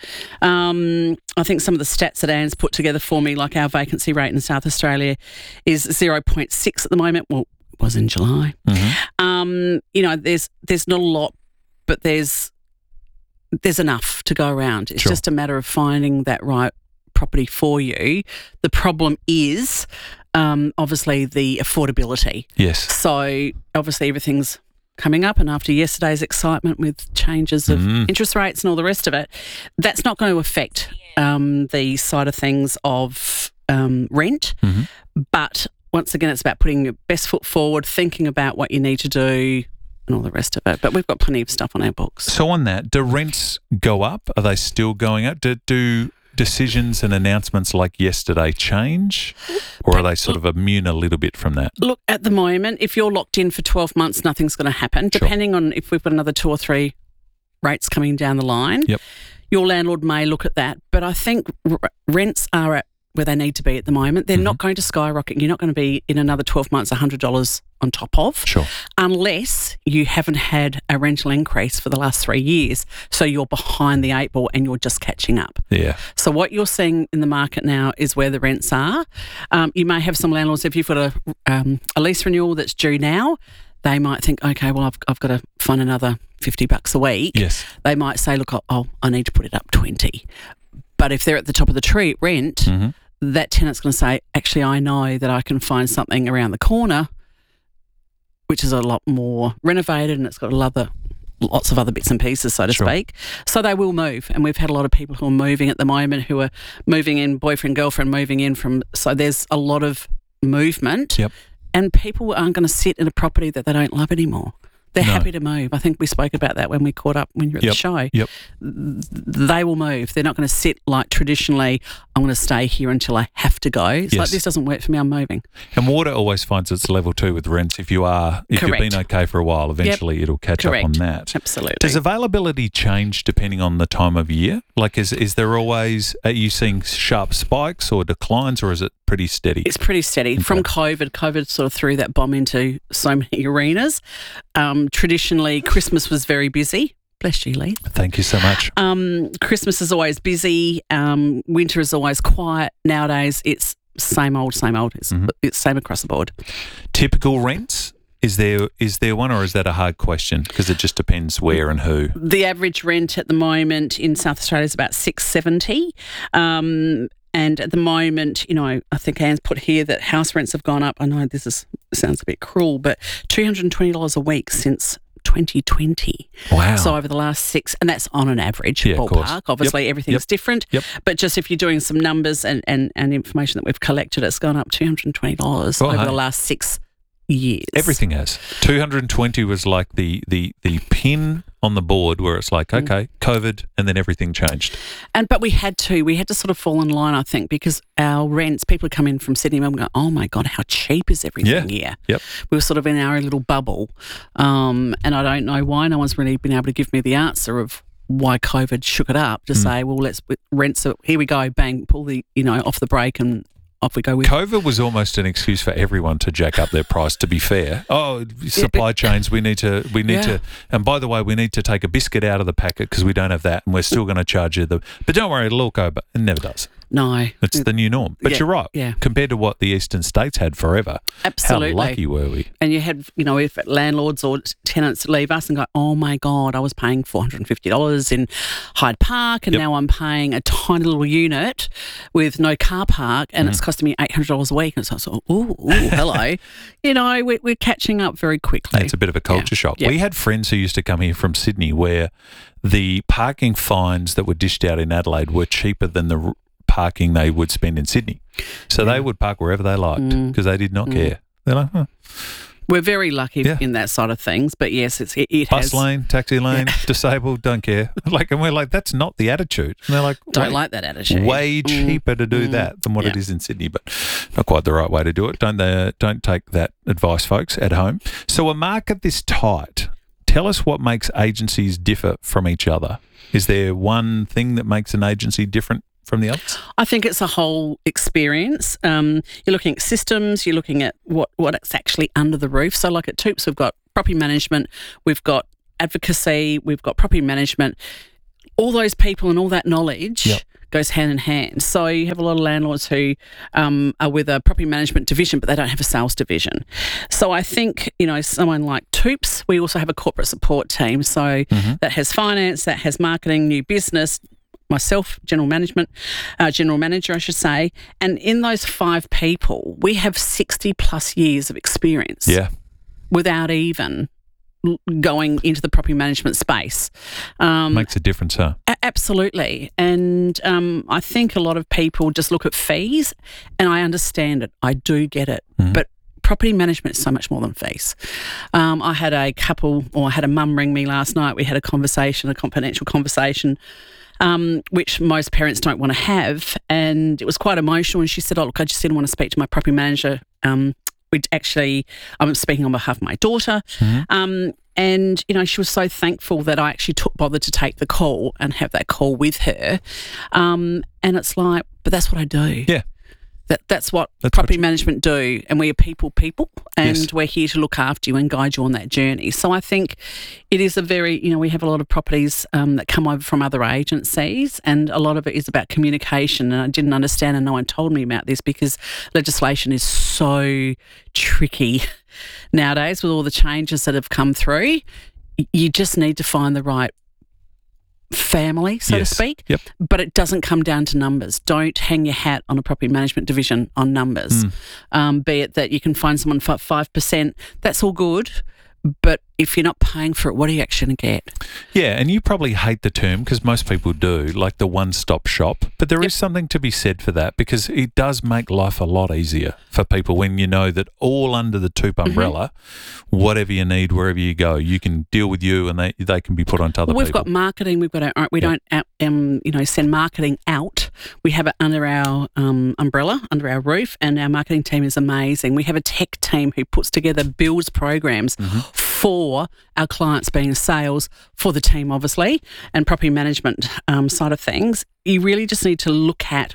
Um, I think some of the stats that Anne's put together for me, like our vacancy rate in South Australia is zero point six at the moment. Well, it was in July. Mm-hmm. Um, you know, there's there's not a lot, but there's there's enough to go around. It's Sure. just a matter of finding that right property for you. The problem is um, obviously the affordability. Yes. So obviously everything's coming up, and after yesterday's excitement with changes of Mm. interest rates and all the rest of it, that's not going to affect um, the side of things of um, rent. Mm-hmm. But once again, it's about putting your best foot forward, thinking about what you need to do and all the rest of it. But we've got plenty of stuff on our books. So on that, do rents go up? Are they still going up? Do, do decisions and announcements like yesterday change? Or are they sort of immune a little bit from that? Look, at the moment, if you're locked in for twelve months, nothing's going to happen. Sure. Depending on if we've got another two or three rates coming down the line, Yep. your landlord may look at that. But I think r- rents are at where they need to be at the moment. They're not going to skyrocket. You're not going to be in another twelve months one hundred dollars on top of. Sure. Unless you haven't had a rental increase for the last three years. So you're behind the eight ball and you're just catching up. Yeah. So what you're seeing in the market now is where the rents are. Um, you may have some landlords, if you've got a, um, a lease renewal that's due now, they might think, okay, well, I've, I've got to find another fifty bucks a week. Yes. They might say, look, oh, I need to put it up twenty. But if they're at the top of the tree rent, Mm-hmm. that tenant's going to say, actually, I know that I can find something around the corner which is a lot more renovated and it's got a lot of, lots of other bits and pieces, so to Sure. speak. So they will move. And we've had a lot of people who are moving at the moment who are moving in, boyfriend, girlfriend, moving in from, so there's a lot of movement. Yep. And people aren't going to sit in a property that they don't love anymore. They're No. happy to move. I think we spoke about that when we caught up when you were at Yep. the show. Yep. They will move. They're not going to sit like traditionally, I'm going to stay here until I have to go. It's like, Yes. this doesn't work for me, I'm moving. And water always finds its level too with rents. If you are, if Correct. you've been okay for a while, eventually it'll catch Correct. up on that. Absolutely. Does availability change depending on the time of year? Like, is is there always, are you seeing sharp spikes or declines, or is it pretty steady? It's pretty steady. From COVID, COVID sort of threw that bomb into so many arenas. Um, traditionally, Christmas was very busy. Bless you, Lee. Thank you so much. Um, Christmas is always busy. Um, winter is always quiet. Nowadays, it's same old, same old. It's, Mm-hmm. it's same across the board. Typical rents? Is there is there one, or is that a hard question? Because it just depends where and who. The average rent at the moment in South Australia is about six seventy. Um, and at the moment, you know, I think Anne's put here that house rents have gone up. I know this is sounds a bit cruel, but two hundred twenty dollars a week since twenty twenty. Wow. So over the last six, and that's on an average Yeah, of course. ballpark. Obviously, Yep, everything's yep, different. yep. But just if you're doing some numbers and, and, and information that we've collected, it's gone up two hundred twenty dollars Oh, over hey. the last six years. Everything has. two hundred twenty was like the, the, the pin on the board where it's like, Mm. okay, COVID, and then everything changed. And but we had to, we had to sort of fall in line, I think, because our rents, people come in from Sydney and go, oh my God, how cheap is everything Yeah. here? Yep. We were sort of in our little bubble. Um, and I don't know why no one's really been able to give me the answer of why COVID shook it up to Mm. say, well, let's rents, are- here we go, bang, pull the, you know, off the brake and off we go with COVID was almost an excuse for everyone to jack up their price, to be fair. Oh, supply chains, we need to, we need Yeah. to, and by the way, we need to take a biscuit out of the packet because we don't have that and we're still going to charge you the, but don't worry, it'll all go, but it never does. No. It's the new norm. But Yeah, you're right. yeah. Compared to what the eastern states had forever. Absolutely. How lucky were we? And you had, you know, if landlords or tenants leave us and go, oh my God, I was paying four hundred fifty dollars in Hyde Park and Yep. now I'm paying a tiny little unit with no car park and Mm. it's costing me eight hundred dollars a week. And it's like, ooh, ooh, hello. You know, we're, we're catching up very quickly. It's a bit of a culture shock. Yeah. We had friends who used to come here from Sydney where the parking fines that were dished out in Adelaide were cheaper than the r- parking they would spend in Sydney. So they would park wherever they liked because Mm. they did not Mm. care. They're like, huh. We're very lucky Yeah. in that side of things, but yes, it's, it, it Bus has. lane, taxi lane, disabled, don't care. Like, and we're like, that's not the attitude. And they're like, Don't way- like that attitude. Way Mm. cheaper to do Mm. that than what it Yeah. is in Sydney, but not quite the right way to do it. Don't they, don't take that advice, folks, at home. So a market this tight, tell us what makes agencies differ from each other. Is there one thing that makes an agency different from the others? I think it's a whole experience. Um, you're looking at systems, you're looking at what, what's actually under the roof. So like at Toops, we've got property management, we've got advocacy, we've got property management. All those people and all that knowledge Yep. goes hand in hand. So you have a lot of landlords who um, are with a property management division, but they don't have a sales division. So I think, you know, someone like Toops, we also have a corporate support team. So that has finance, that has marketing, new business, myself, general management, uh, general manager, I should say. And in those five people, we have sixty plus years of experience. Yeah. Without even l- going into the property management space. Um, Makes a difference, huh? a- absolutely. And um, I think a lot of people just look at fees, and I understand it. I do get it. But property management is so much more than fees. Um, I had a couple, or I had a mum ring me last night. We had a conversation, a confidential conversation, um, which most parents don't want to have. And it was quite emotional. And she said, oh, look, I just didn't want to speak to my property manager. Um, which actually, I'm speaking on behalf of my daughter. Um, and, you know, she was so thankful that I actually took bothered to take the call and have that call with her. Um, and it's like, but that's what I do. Yeah. That, that's what That's property what management do, and we are people people, and Yes. we're here to look after you and guide you on that journey. So I think it is a very, you know, we have a lot of properties um, that come over from other agencies, and a lot of it is about communication. And I didn't understand, and no one told me about this because legislation is so tricky nowadays with all the changes that have come through. Y- You just need to find the right family, so Yes. to speak. Yep. But it doesn't come down to numbers. Don't hang your hat on a property management division on numbers. Mm. Um, be it that you can find someone for five percent, that's all good. But if you're not paying for it, what are you actually going to get? Yeah, and you probably hate the term because most people do, like the one-stop shop. But there is something to be said for that because it does make life a lot easier for people when you know that all under the Toop umbrella, whatever you need, wherever you go, you can deal with you and they, they can be put onto other Well, we've people. got marketing. We've got our, we don't out, um, you know send marketing out. We have it under our um, umbrella, under our roof, and our marketing team is amazing. We have a tech team who puts together builds programs for our clients, being sales, for the team obviously, and property management um, side of things. You really just need to look at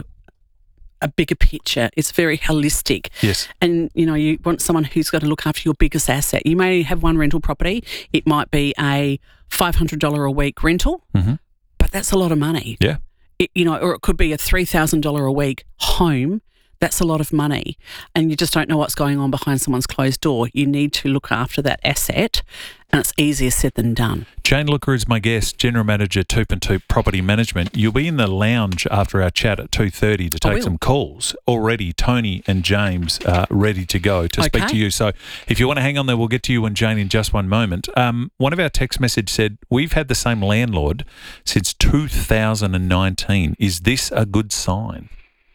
a bigger picture. It's very holistic. Yes. And, you know, you want someone who's got to look after your biggest asset. You may have one rental property. It might be a five hundred dollars a week rental, Mhm. but that's a lot of money. Yeah. It, you know, or it could be a three thousand dollars a week home. That's a lot of money. And you just don't know what's going on behind someone's closed door. You need to look after that asset, and it's easier said than done. Jane Looker is my guest, General Manager, Toop and Toop Property Management. You'll be in the lounge after our chat at two thirty to I take will. some calls. Already, Tony and James are ready to go to speak Okay. to you. So if you want to hang on there, we'll get to you and Jane in just one moment. Um, one of our text message said, we've had the same landlord since two thousand nineteen. Is this a good sign?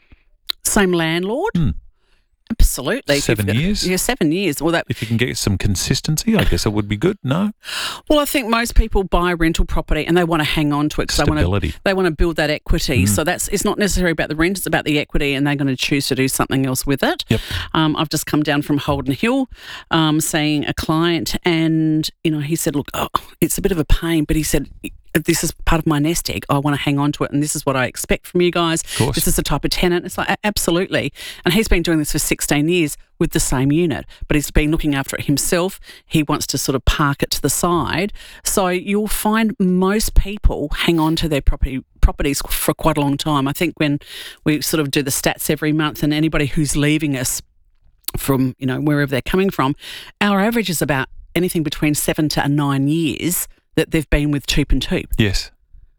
Same landlord? Hmm. Absolutely. If Seven you've got- years? Yeah, seven years. Well, that If you can get some consistency, I guess it would be good. No? Well, I think most people buy rental property and they want to hang on to it because they want Stability. to they want to build that equity. Mm. So that's it's not necessarily about the rent; it's about the equity, and they're going to choose to do something else with it. Yep. Um, I've just come down from Holden Hill, um, seeing a client, and you know he said, "Look, oh, it's a bit of a pain," but he said, this is part of my nest egg. I want to hang on to it, and this is what I expect from you guys. course. This is the type of tenant. It's like, a- absolutely. And he's been doing this for sixteen years with the same unit, but he's been looking after it himself. He wants to sort of park it to the side. So you'll find most people hang on to their property properties for quite a long time. I think when we sort of do the stats every month, and anybody who's leaving us from, you know, wherever they're coming from, our average is about anything between seven to nine years that they've been with Toop and Toop. Yes.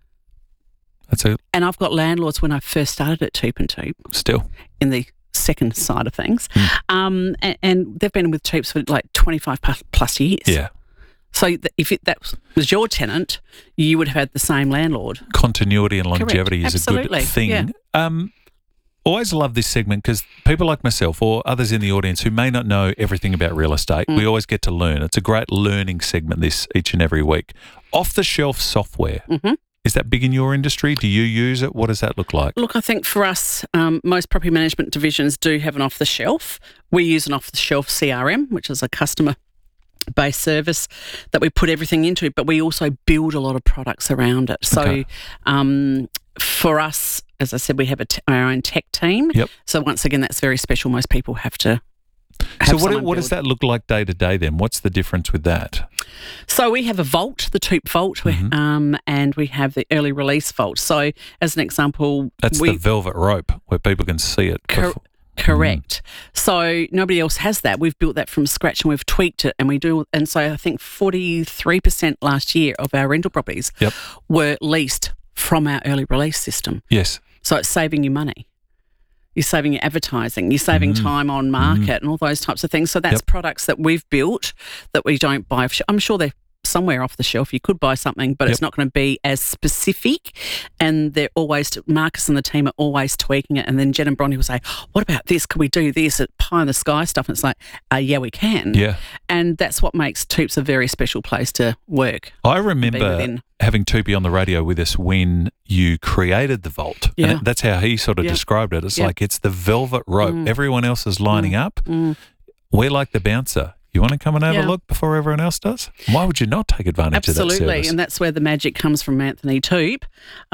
That's a And I've got landlords when I first started at Toop and Toop still. in the second side of things. Um, and, and they've been with Toops for like twenty-five plus, plus years. Yeah. So th- if it, that was your tenant, you would have had the same landlord. Continuity and longevity Correct. is Absolutely. a good thing. Yeah. Um, always love this segment because people like myself or others in the audience who may not know everything about real estate, Mm. we always get to learn. It's a great learning segment this each and every week. Off-the-shelf software. Mm-hmm. Is that big in your industry? Do you use it? What does that look like? Look, I think for us, um, most property management divisions do have an off-the-shelf. We use an off-the-shelf C R M, which is a customer-based service that we put everything into, but we also build a lot of products around it. So Okay. um, for us, as I said, we have a t- our own tech team. Yep. So once again, that's very special. Most people have to have So what, someone what does build. that look like day to day then? What's the difference with that? So we have a vault, the Toop vault, we- Mm-hmm. um, and we have the early release vault. So as an example, That's we, the velvet rope where people can see it. Cor- before- Correct. So nobody else has that. We've built that from scratch and we've tweaked it, and we do. And so I think forty-three percent last year of our rental properties Yep. were leased from our early release system. Yes. So it's saving you money. You're saving your advertising. You're saving Mm. time on market and all those types of things. So that's Yep. products that we've built that we don't buy. I'm sure they're somewhere off the shelf. You could buy something, but Yep. it's not going to be as specific. And they're always, Marcus and the team are always tweaking it. And then Jen and Bronnie will say, what about this? Can we do this at pie in the sky stuff? And it's like, uh, yeah, we can. Yeah. And that's what makes Toops a very special place to work. I be remember within. having Toopy on the radio with us when you created the vault. Yeah. And it- that's how he sort of Yeah. described it. It's Yeah. like it's the velvet rope. Mm. Everyone else is lining up. Mm. We're like the bouncer. You want to come and have Yeah. a look before everyone else does? Why would you not take advantage of that Absolutely, service? and that's where the magic comes from Anthony Toop.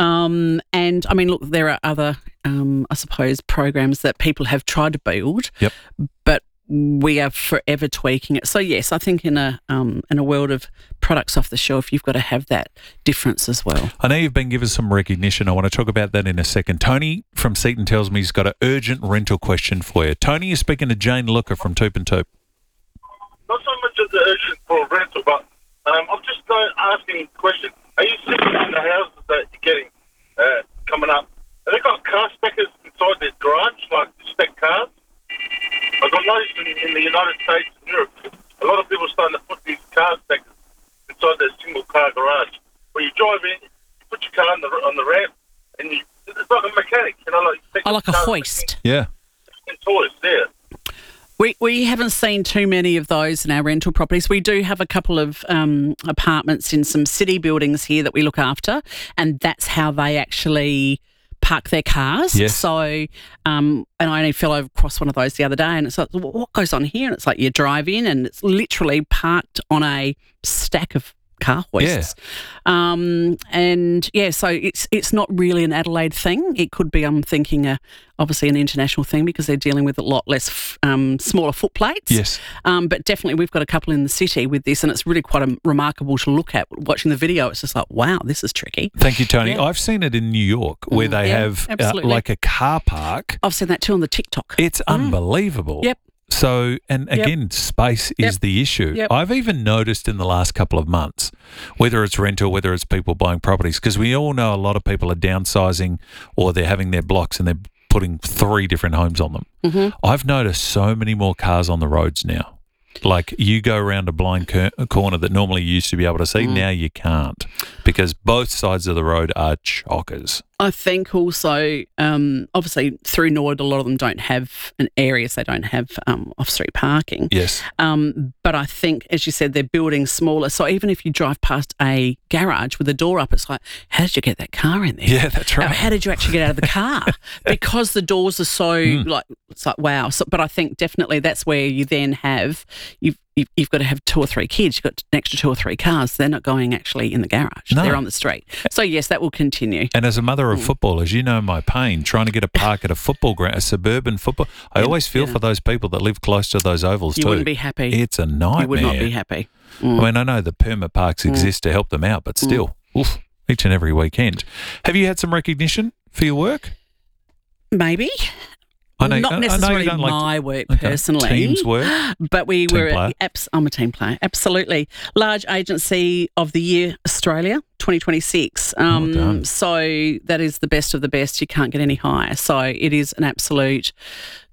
Um, and I mean, look, there are other, um, I suppose, programs that people have tried to build, Yep. but we are forever tweaking it. So yes, I think in a um, in a world of products off the shelf, you've got to have that difference as well. I know you've been given some recognition. I want to talk about that in a second. Tony from Seaton tells me he's got an urgent rental question for you. Tony, you're speaking to Jane Looker from Toop and Toop. Not so much as the urgent for rental, but um, I'm just uh, asking a question. Are you seeing in the houses that you're getting uh, coming up, have they got car speckers inside their garage, like spec cars? Like I've noticed in, in the United States and Europe, a lot of people are starting to put these car speckers inside their single car garage. Where you drive in, you put your car on the on the ramp, and you, it's like a mechanic, you know, like I like a hoist. Yeah. It's always there. We we haven't seen too many of those in our rental properties. We do have a couple of um, apartments in some city buildings here that we look after, and that's how they actually park their cars. Yes. So, um, and I only fell across one of those the other day, and it's like, what goes on here? And it's like you drive in, and it's literally parked on a stack of car hoists. Um, and yeah, so it's it's not really an Adelaide thing. It could be, I'm thinking, a, obviously an international thing because they're dealing with a lot less um, smaller foot plates. Yes. Um, but definitely we've got a couple in the city with this, and it's really quite a, remarkable to look at. Watching the video, it's just like, wow, this is tricky. Thank you, Tony. Yeah. I've seen it in New York where Mm, they yeah, have uh, absolutely. like a car park. I've seen that too on the TikTok. It's unbelievable. Yep. So, and Yep. again, space is Yep. the issue. Yep. I've even noticed in the last couple of months, whether it's rental, whether it's people buying properties, because we all know a lot of people are downsizing or they're having their blocks and they're putting three different homes on them. Mhm. I've noticed so many more cars on the roads now. Like you go around a blind cur- a corner that normally you used to be able to see, Mm. now you can't because both sides of the road are chockers. I think also, um, obviously through Nord, a lot of them don't have an area, so they don't have um, off-street parking. Yes. Um, but I think, as you said, they're building smaller. So even if you drive past a garage with the door up, it's like, how did you get that car in there? Yeah, that's right. Uh, How did you actually get out of the car? Because the doors are so Mm. like, it's like, wow. So, but I think definitely that's where you then have, you've, you've, you've got to have two or three kids. You've got an extra two or three cars. They're not going actually in the garage. No. They're on the street. So yes, that will continue. And as a mother Mm. of footballers, you know my pain trying to get a park at a football ground, a suburban football. I always feel yeah. for those people that live close to those ovals You too. wouldn't be happy. It's a nightmare. You would not be happy. I mean, I know the permit parks Mm. exist to help them out, but still, oof, each and every weekend. Have you had some recognition for your work? Maybe. I know, Not I know you necessarily don't like my work Okay. personally. Teams work? But we Team were, player? abs- I'm a team player, absolutely. Large Agency of the Year, Australia, twenty twenty-six. Um, done. so that is the best of the best. You can't get any higher. So it is an absolute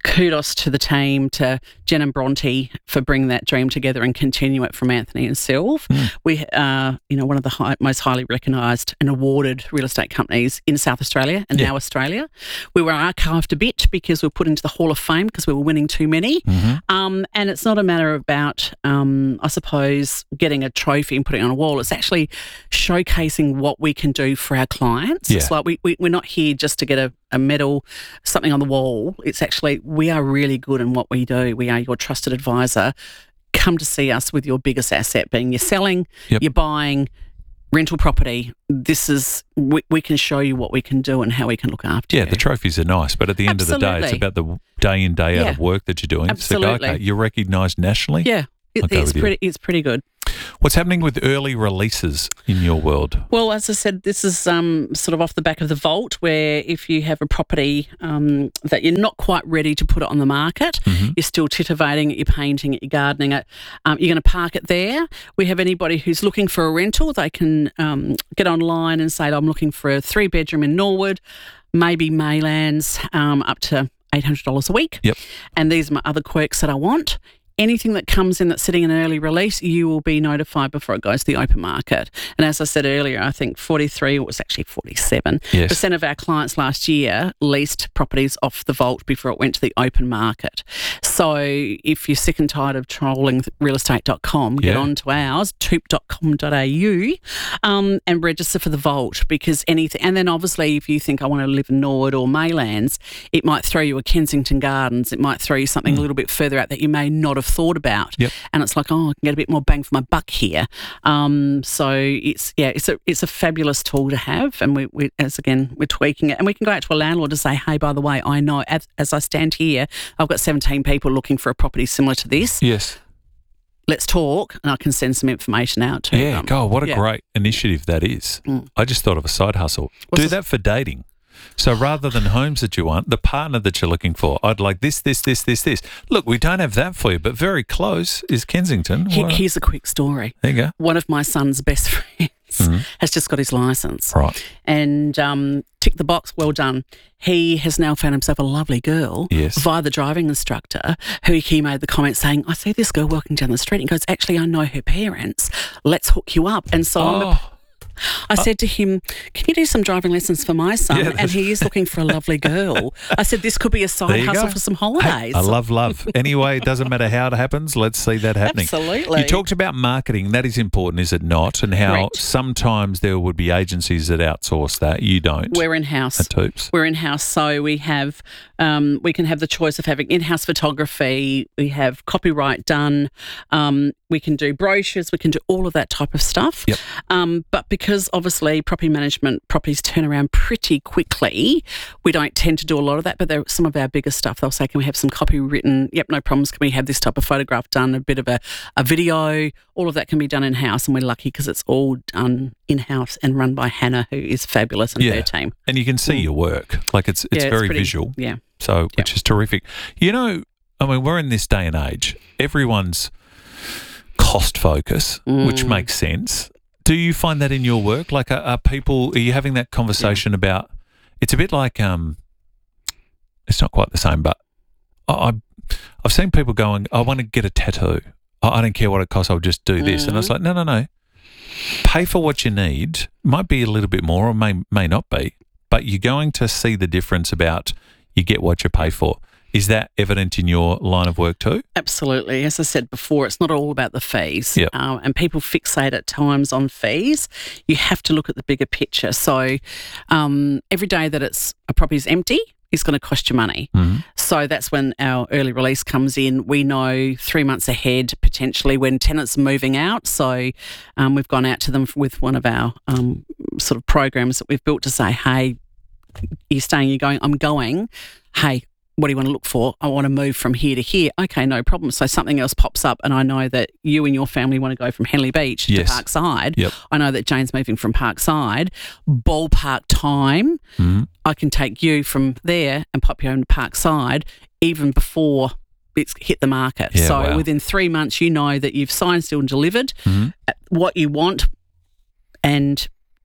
kudos to the team, to Jen and Bronte for bringing that dream together and continue it from Anthony and Sylv. Mm. We are, you know, one of the high, most highly recognised and awarded real estate companies in South Australia and yeah. now Australia. We were archived a bit because we were put into the Hall of Fame because we were winning too many. Mm-hmm. Um, and it's not a matter about, um, I suppose, getting a trophy and putting it on a wall. It's actually showcasing what we can do for our clients. Yeah. It's like we, we, we're not here just to get a, a medal, something on the wall. It's actually, we are really good in what we do. We are your trusted advisor. Come to see us with your biggest asset being you're selling, yep. you're buying, rental property. This is, we, we can show you what we can do and how we can look after yeah, you. Yeah, the trophies are nice, but at the end Absolutely. of the day, it's about the day in, day out yeah. of work that you're doing. Absolutely. So, okay, you're recognised nationally? Yeah, it, it's pretty. It's pretty good. What's happening with early releases in your world? Well, as I said, this is um, sort of off the back of the vault, where if you have a property um, that you're not quite ready to put it on the market, mm-hmm. you're still titivating it, you're painting it, you're gardening it, um, you're going to park it there. We have anybody who's looking for a rental, they can um, get online and say, I'm looking for a three-bedroom in Norwood, maybe Maylands, um, up to eight hundred dollars a week. Yep. And these are my other quirks that I want. Anything that comes in that's sitting in early release, you will be notified before it goes to the open market. And as I said earlier, I think forty-three, it was actually forty-seven yes. percent of our clients last year leased properties off the vault before it went to the open market. So if you're sick and tired of trolling real estate dot com, get yeah. on to ours, toop dot com dot a u, um, and register for the vault, because anything. And then obviously if you think I want to live in Norwood or Maylands, it might throw you a Kensington Gardens, it might throw you something mm. a little bit further out that you may not have thought about. Yep. And it's like, oh, I can get a bit more bang for my buck here. Um, so it's yeah, it's a it's a fabulous tool to have, and we, we as again we're tweaking it, and we can go out to a landlord to say, hey, by the way, I know as, as I stand here, I've got seventeen people looking for a property similar to this. Yes. Let's talk, and I can send some information out to yeah, them. God, what a yeah. great initiative that is. Mm. I just thought of a side hustle. What's Do this? that for dating. So rather than homes that you want, the partner that you're looking for, I'd like this, this, this, this, this. Look, we don't have that for you, but very close is Kensington. He, here's a quick story. There you go. One of my son's best friends mm-hmm. has just got his licence. Right. And um, tick the box, well done. He has now found himself a lovely girl yes. via the driving instructor, who he made the comment saying, I see this girl walking down the street. And he goes, actually, I know her parents. Let's hook you up. And so oh. I'm a, I said to him, can you do some driving lessons for my son? Yeah, and he is looking for a lovely girl. I said, this could be a side hustle go. for some holidays. Hey, I love love. Anyway, it doesn't matter how it happens. Let's see that happening. Absolutely. You talked about marketing. That is important, is it not? And how Correct. sometimes there would be agencies that outsource that. You don't. We're in-house. At Toops. We're in-house, so we have um, we can have the choice of having in-house photography. We have copyright done. Um, we can do brochures. We can do all of that type of stuff. Yep. Um, but because obviously property management properties turn around pretty quickly, we don't tend to do a lot of that. But they're some of our biggest stuff. They'll say, can we have some copy written? Yep, no problems. Can we have this type of photograph done? A bit of a, a video. All of that can be done in-house, and we're lucky because it's all done in-house and run by Hannah, who is fabulous, and yeah. her team. And you can see mm. your work. Like it's it's yeah, very it's pretty, visual. Yeah. So, yep. which is terrific. You know, I mean, we're in this day and age. Everyone's cost focus, mm. which makes sense. Do you find that in your work? Like, are, are people, are you having that conversation yeah. about, it's a bit like, um, it's not quite the same, but I, I've seen people going, I want to get a tattoo. I, I don't care what it costs, I'll just do this. Mm. And I was like, no, no, no. Pay for what you need. Might be a little bit more or may, may not be, but you're going to see the difference about you get what you pay for. Is that evident in your line of work too? Absolutely. As I said before, it's not all about the fees. Yep. Um, and people fixate at times on fees. You have to look at the bigger picture. So um, every day that it's a property is empty is going to cost you money. Mm-hmm. So that's when our early release comes in. We know three months ahead potentially when tenants are moving out. So um, we've gone out to them with one of our um, sort of programs that we've built to say, hey, you're staying, you're going, I'm going, hey, what do you want to look for? I want to move from here to here. Okay, no problem. So something else pops up and I know that you and your family want to go from Henley Beach yes. to Parkside. Yep. I know that Jane's moving from Parkside. Ballpark time, mm-hmm. I can take you from there and pop you home to Parkside even before it's hit the market. Yeah, so wow. within three months, you know that you've signed, still, and delivered Mm-hmm. what you want, and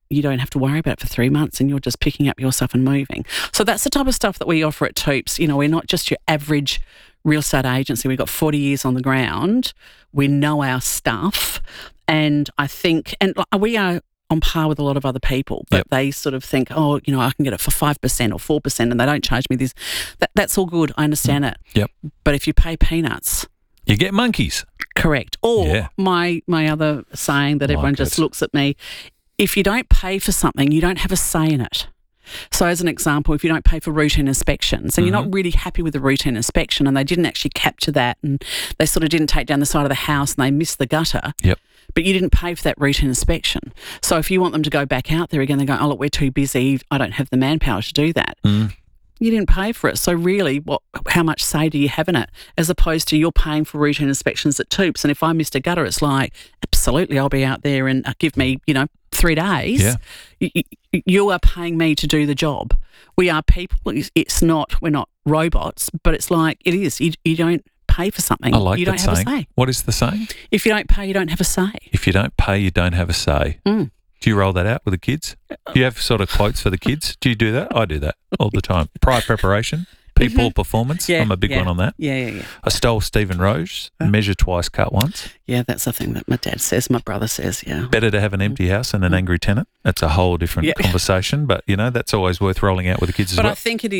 you don't have to worry about it for three months and you're just picking up your stuff and moving. So that's the type of stuff that we offer at Toops. You know, we're not just your average real estate agency. We've got forty years on the ground. We know our stuff. And I think, and we are on par with a lot of other people, but yep. they sort of think, oh, you know, I can get it for five percent or four percent and they don't charge me this. That, that's all good. I understand mm. it. Yep. But if you pay peanuts, you get monkeys. Correct. Or yeah. my my other saying that everyone like just it. looks at me, if you don't pay for something, you don't have a say in it. So as an example, if you don't pay for routine inspections and mm-hmm. you're not really happy with the routine inspection and they didn't actually capture that and they sort of didn't take down the side of the house and they missed the gutter, yep. but you didn't pay for that routine inspection. So if you want them to go back out there again, they go, oh, look, we're too busy. I don't have the manpower to do that. Mm. You didn't pay for it. So really, what? how much say do you have in it? As opposed to you're paying for routine inspections at Toops. And if I missed a gutter, it's like, absolutely, I'll be out there and uh, give me, you know, three days. Yeah. You, you are paying me to do the job. We are people. It's not, we're not robots, but it's like, it is. You, you don't pay for something. I like you that don't have saying. a say. What is the saying? If you don't pay, you don't have a say. If you don't pay, you don't have a say. Mm. Do you roll that out with the kids? Do you have sort of quotes for the kids? Do you do that? I do that all the time. Prior preparation, people mm-hmm. performance. Yeah, I'm a big yeah. one on that. Yeah, yeah, yeah. I stole Stephen Roche, huh? measure twice, cut once. Yeah, that's the thing that my dad says, my brother says, yeah. Better to have an empty house than an angry tenant. That's a whole different yeah. conversation, but, you know, that's always worth rolling out with the kids as but well. But I think it is.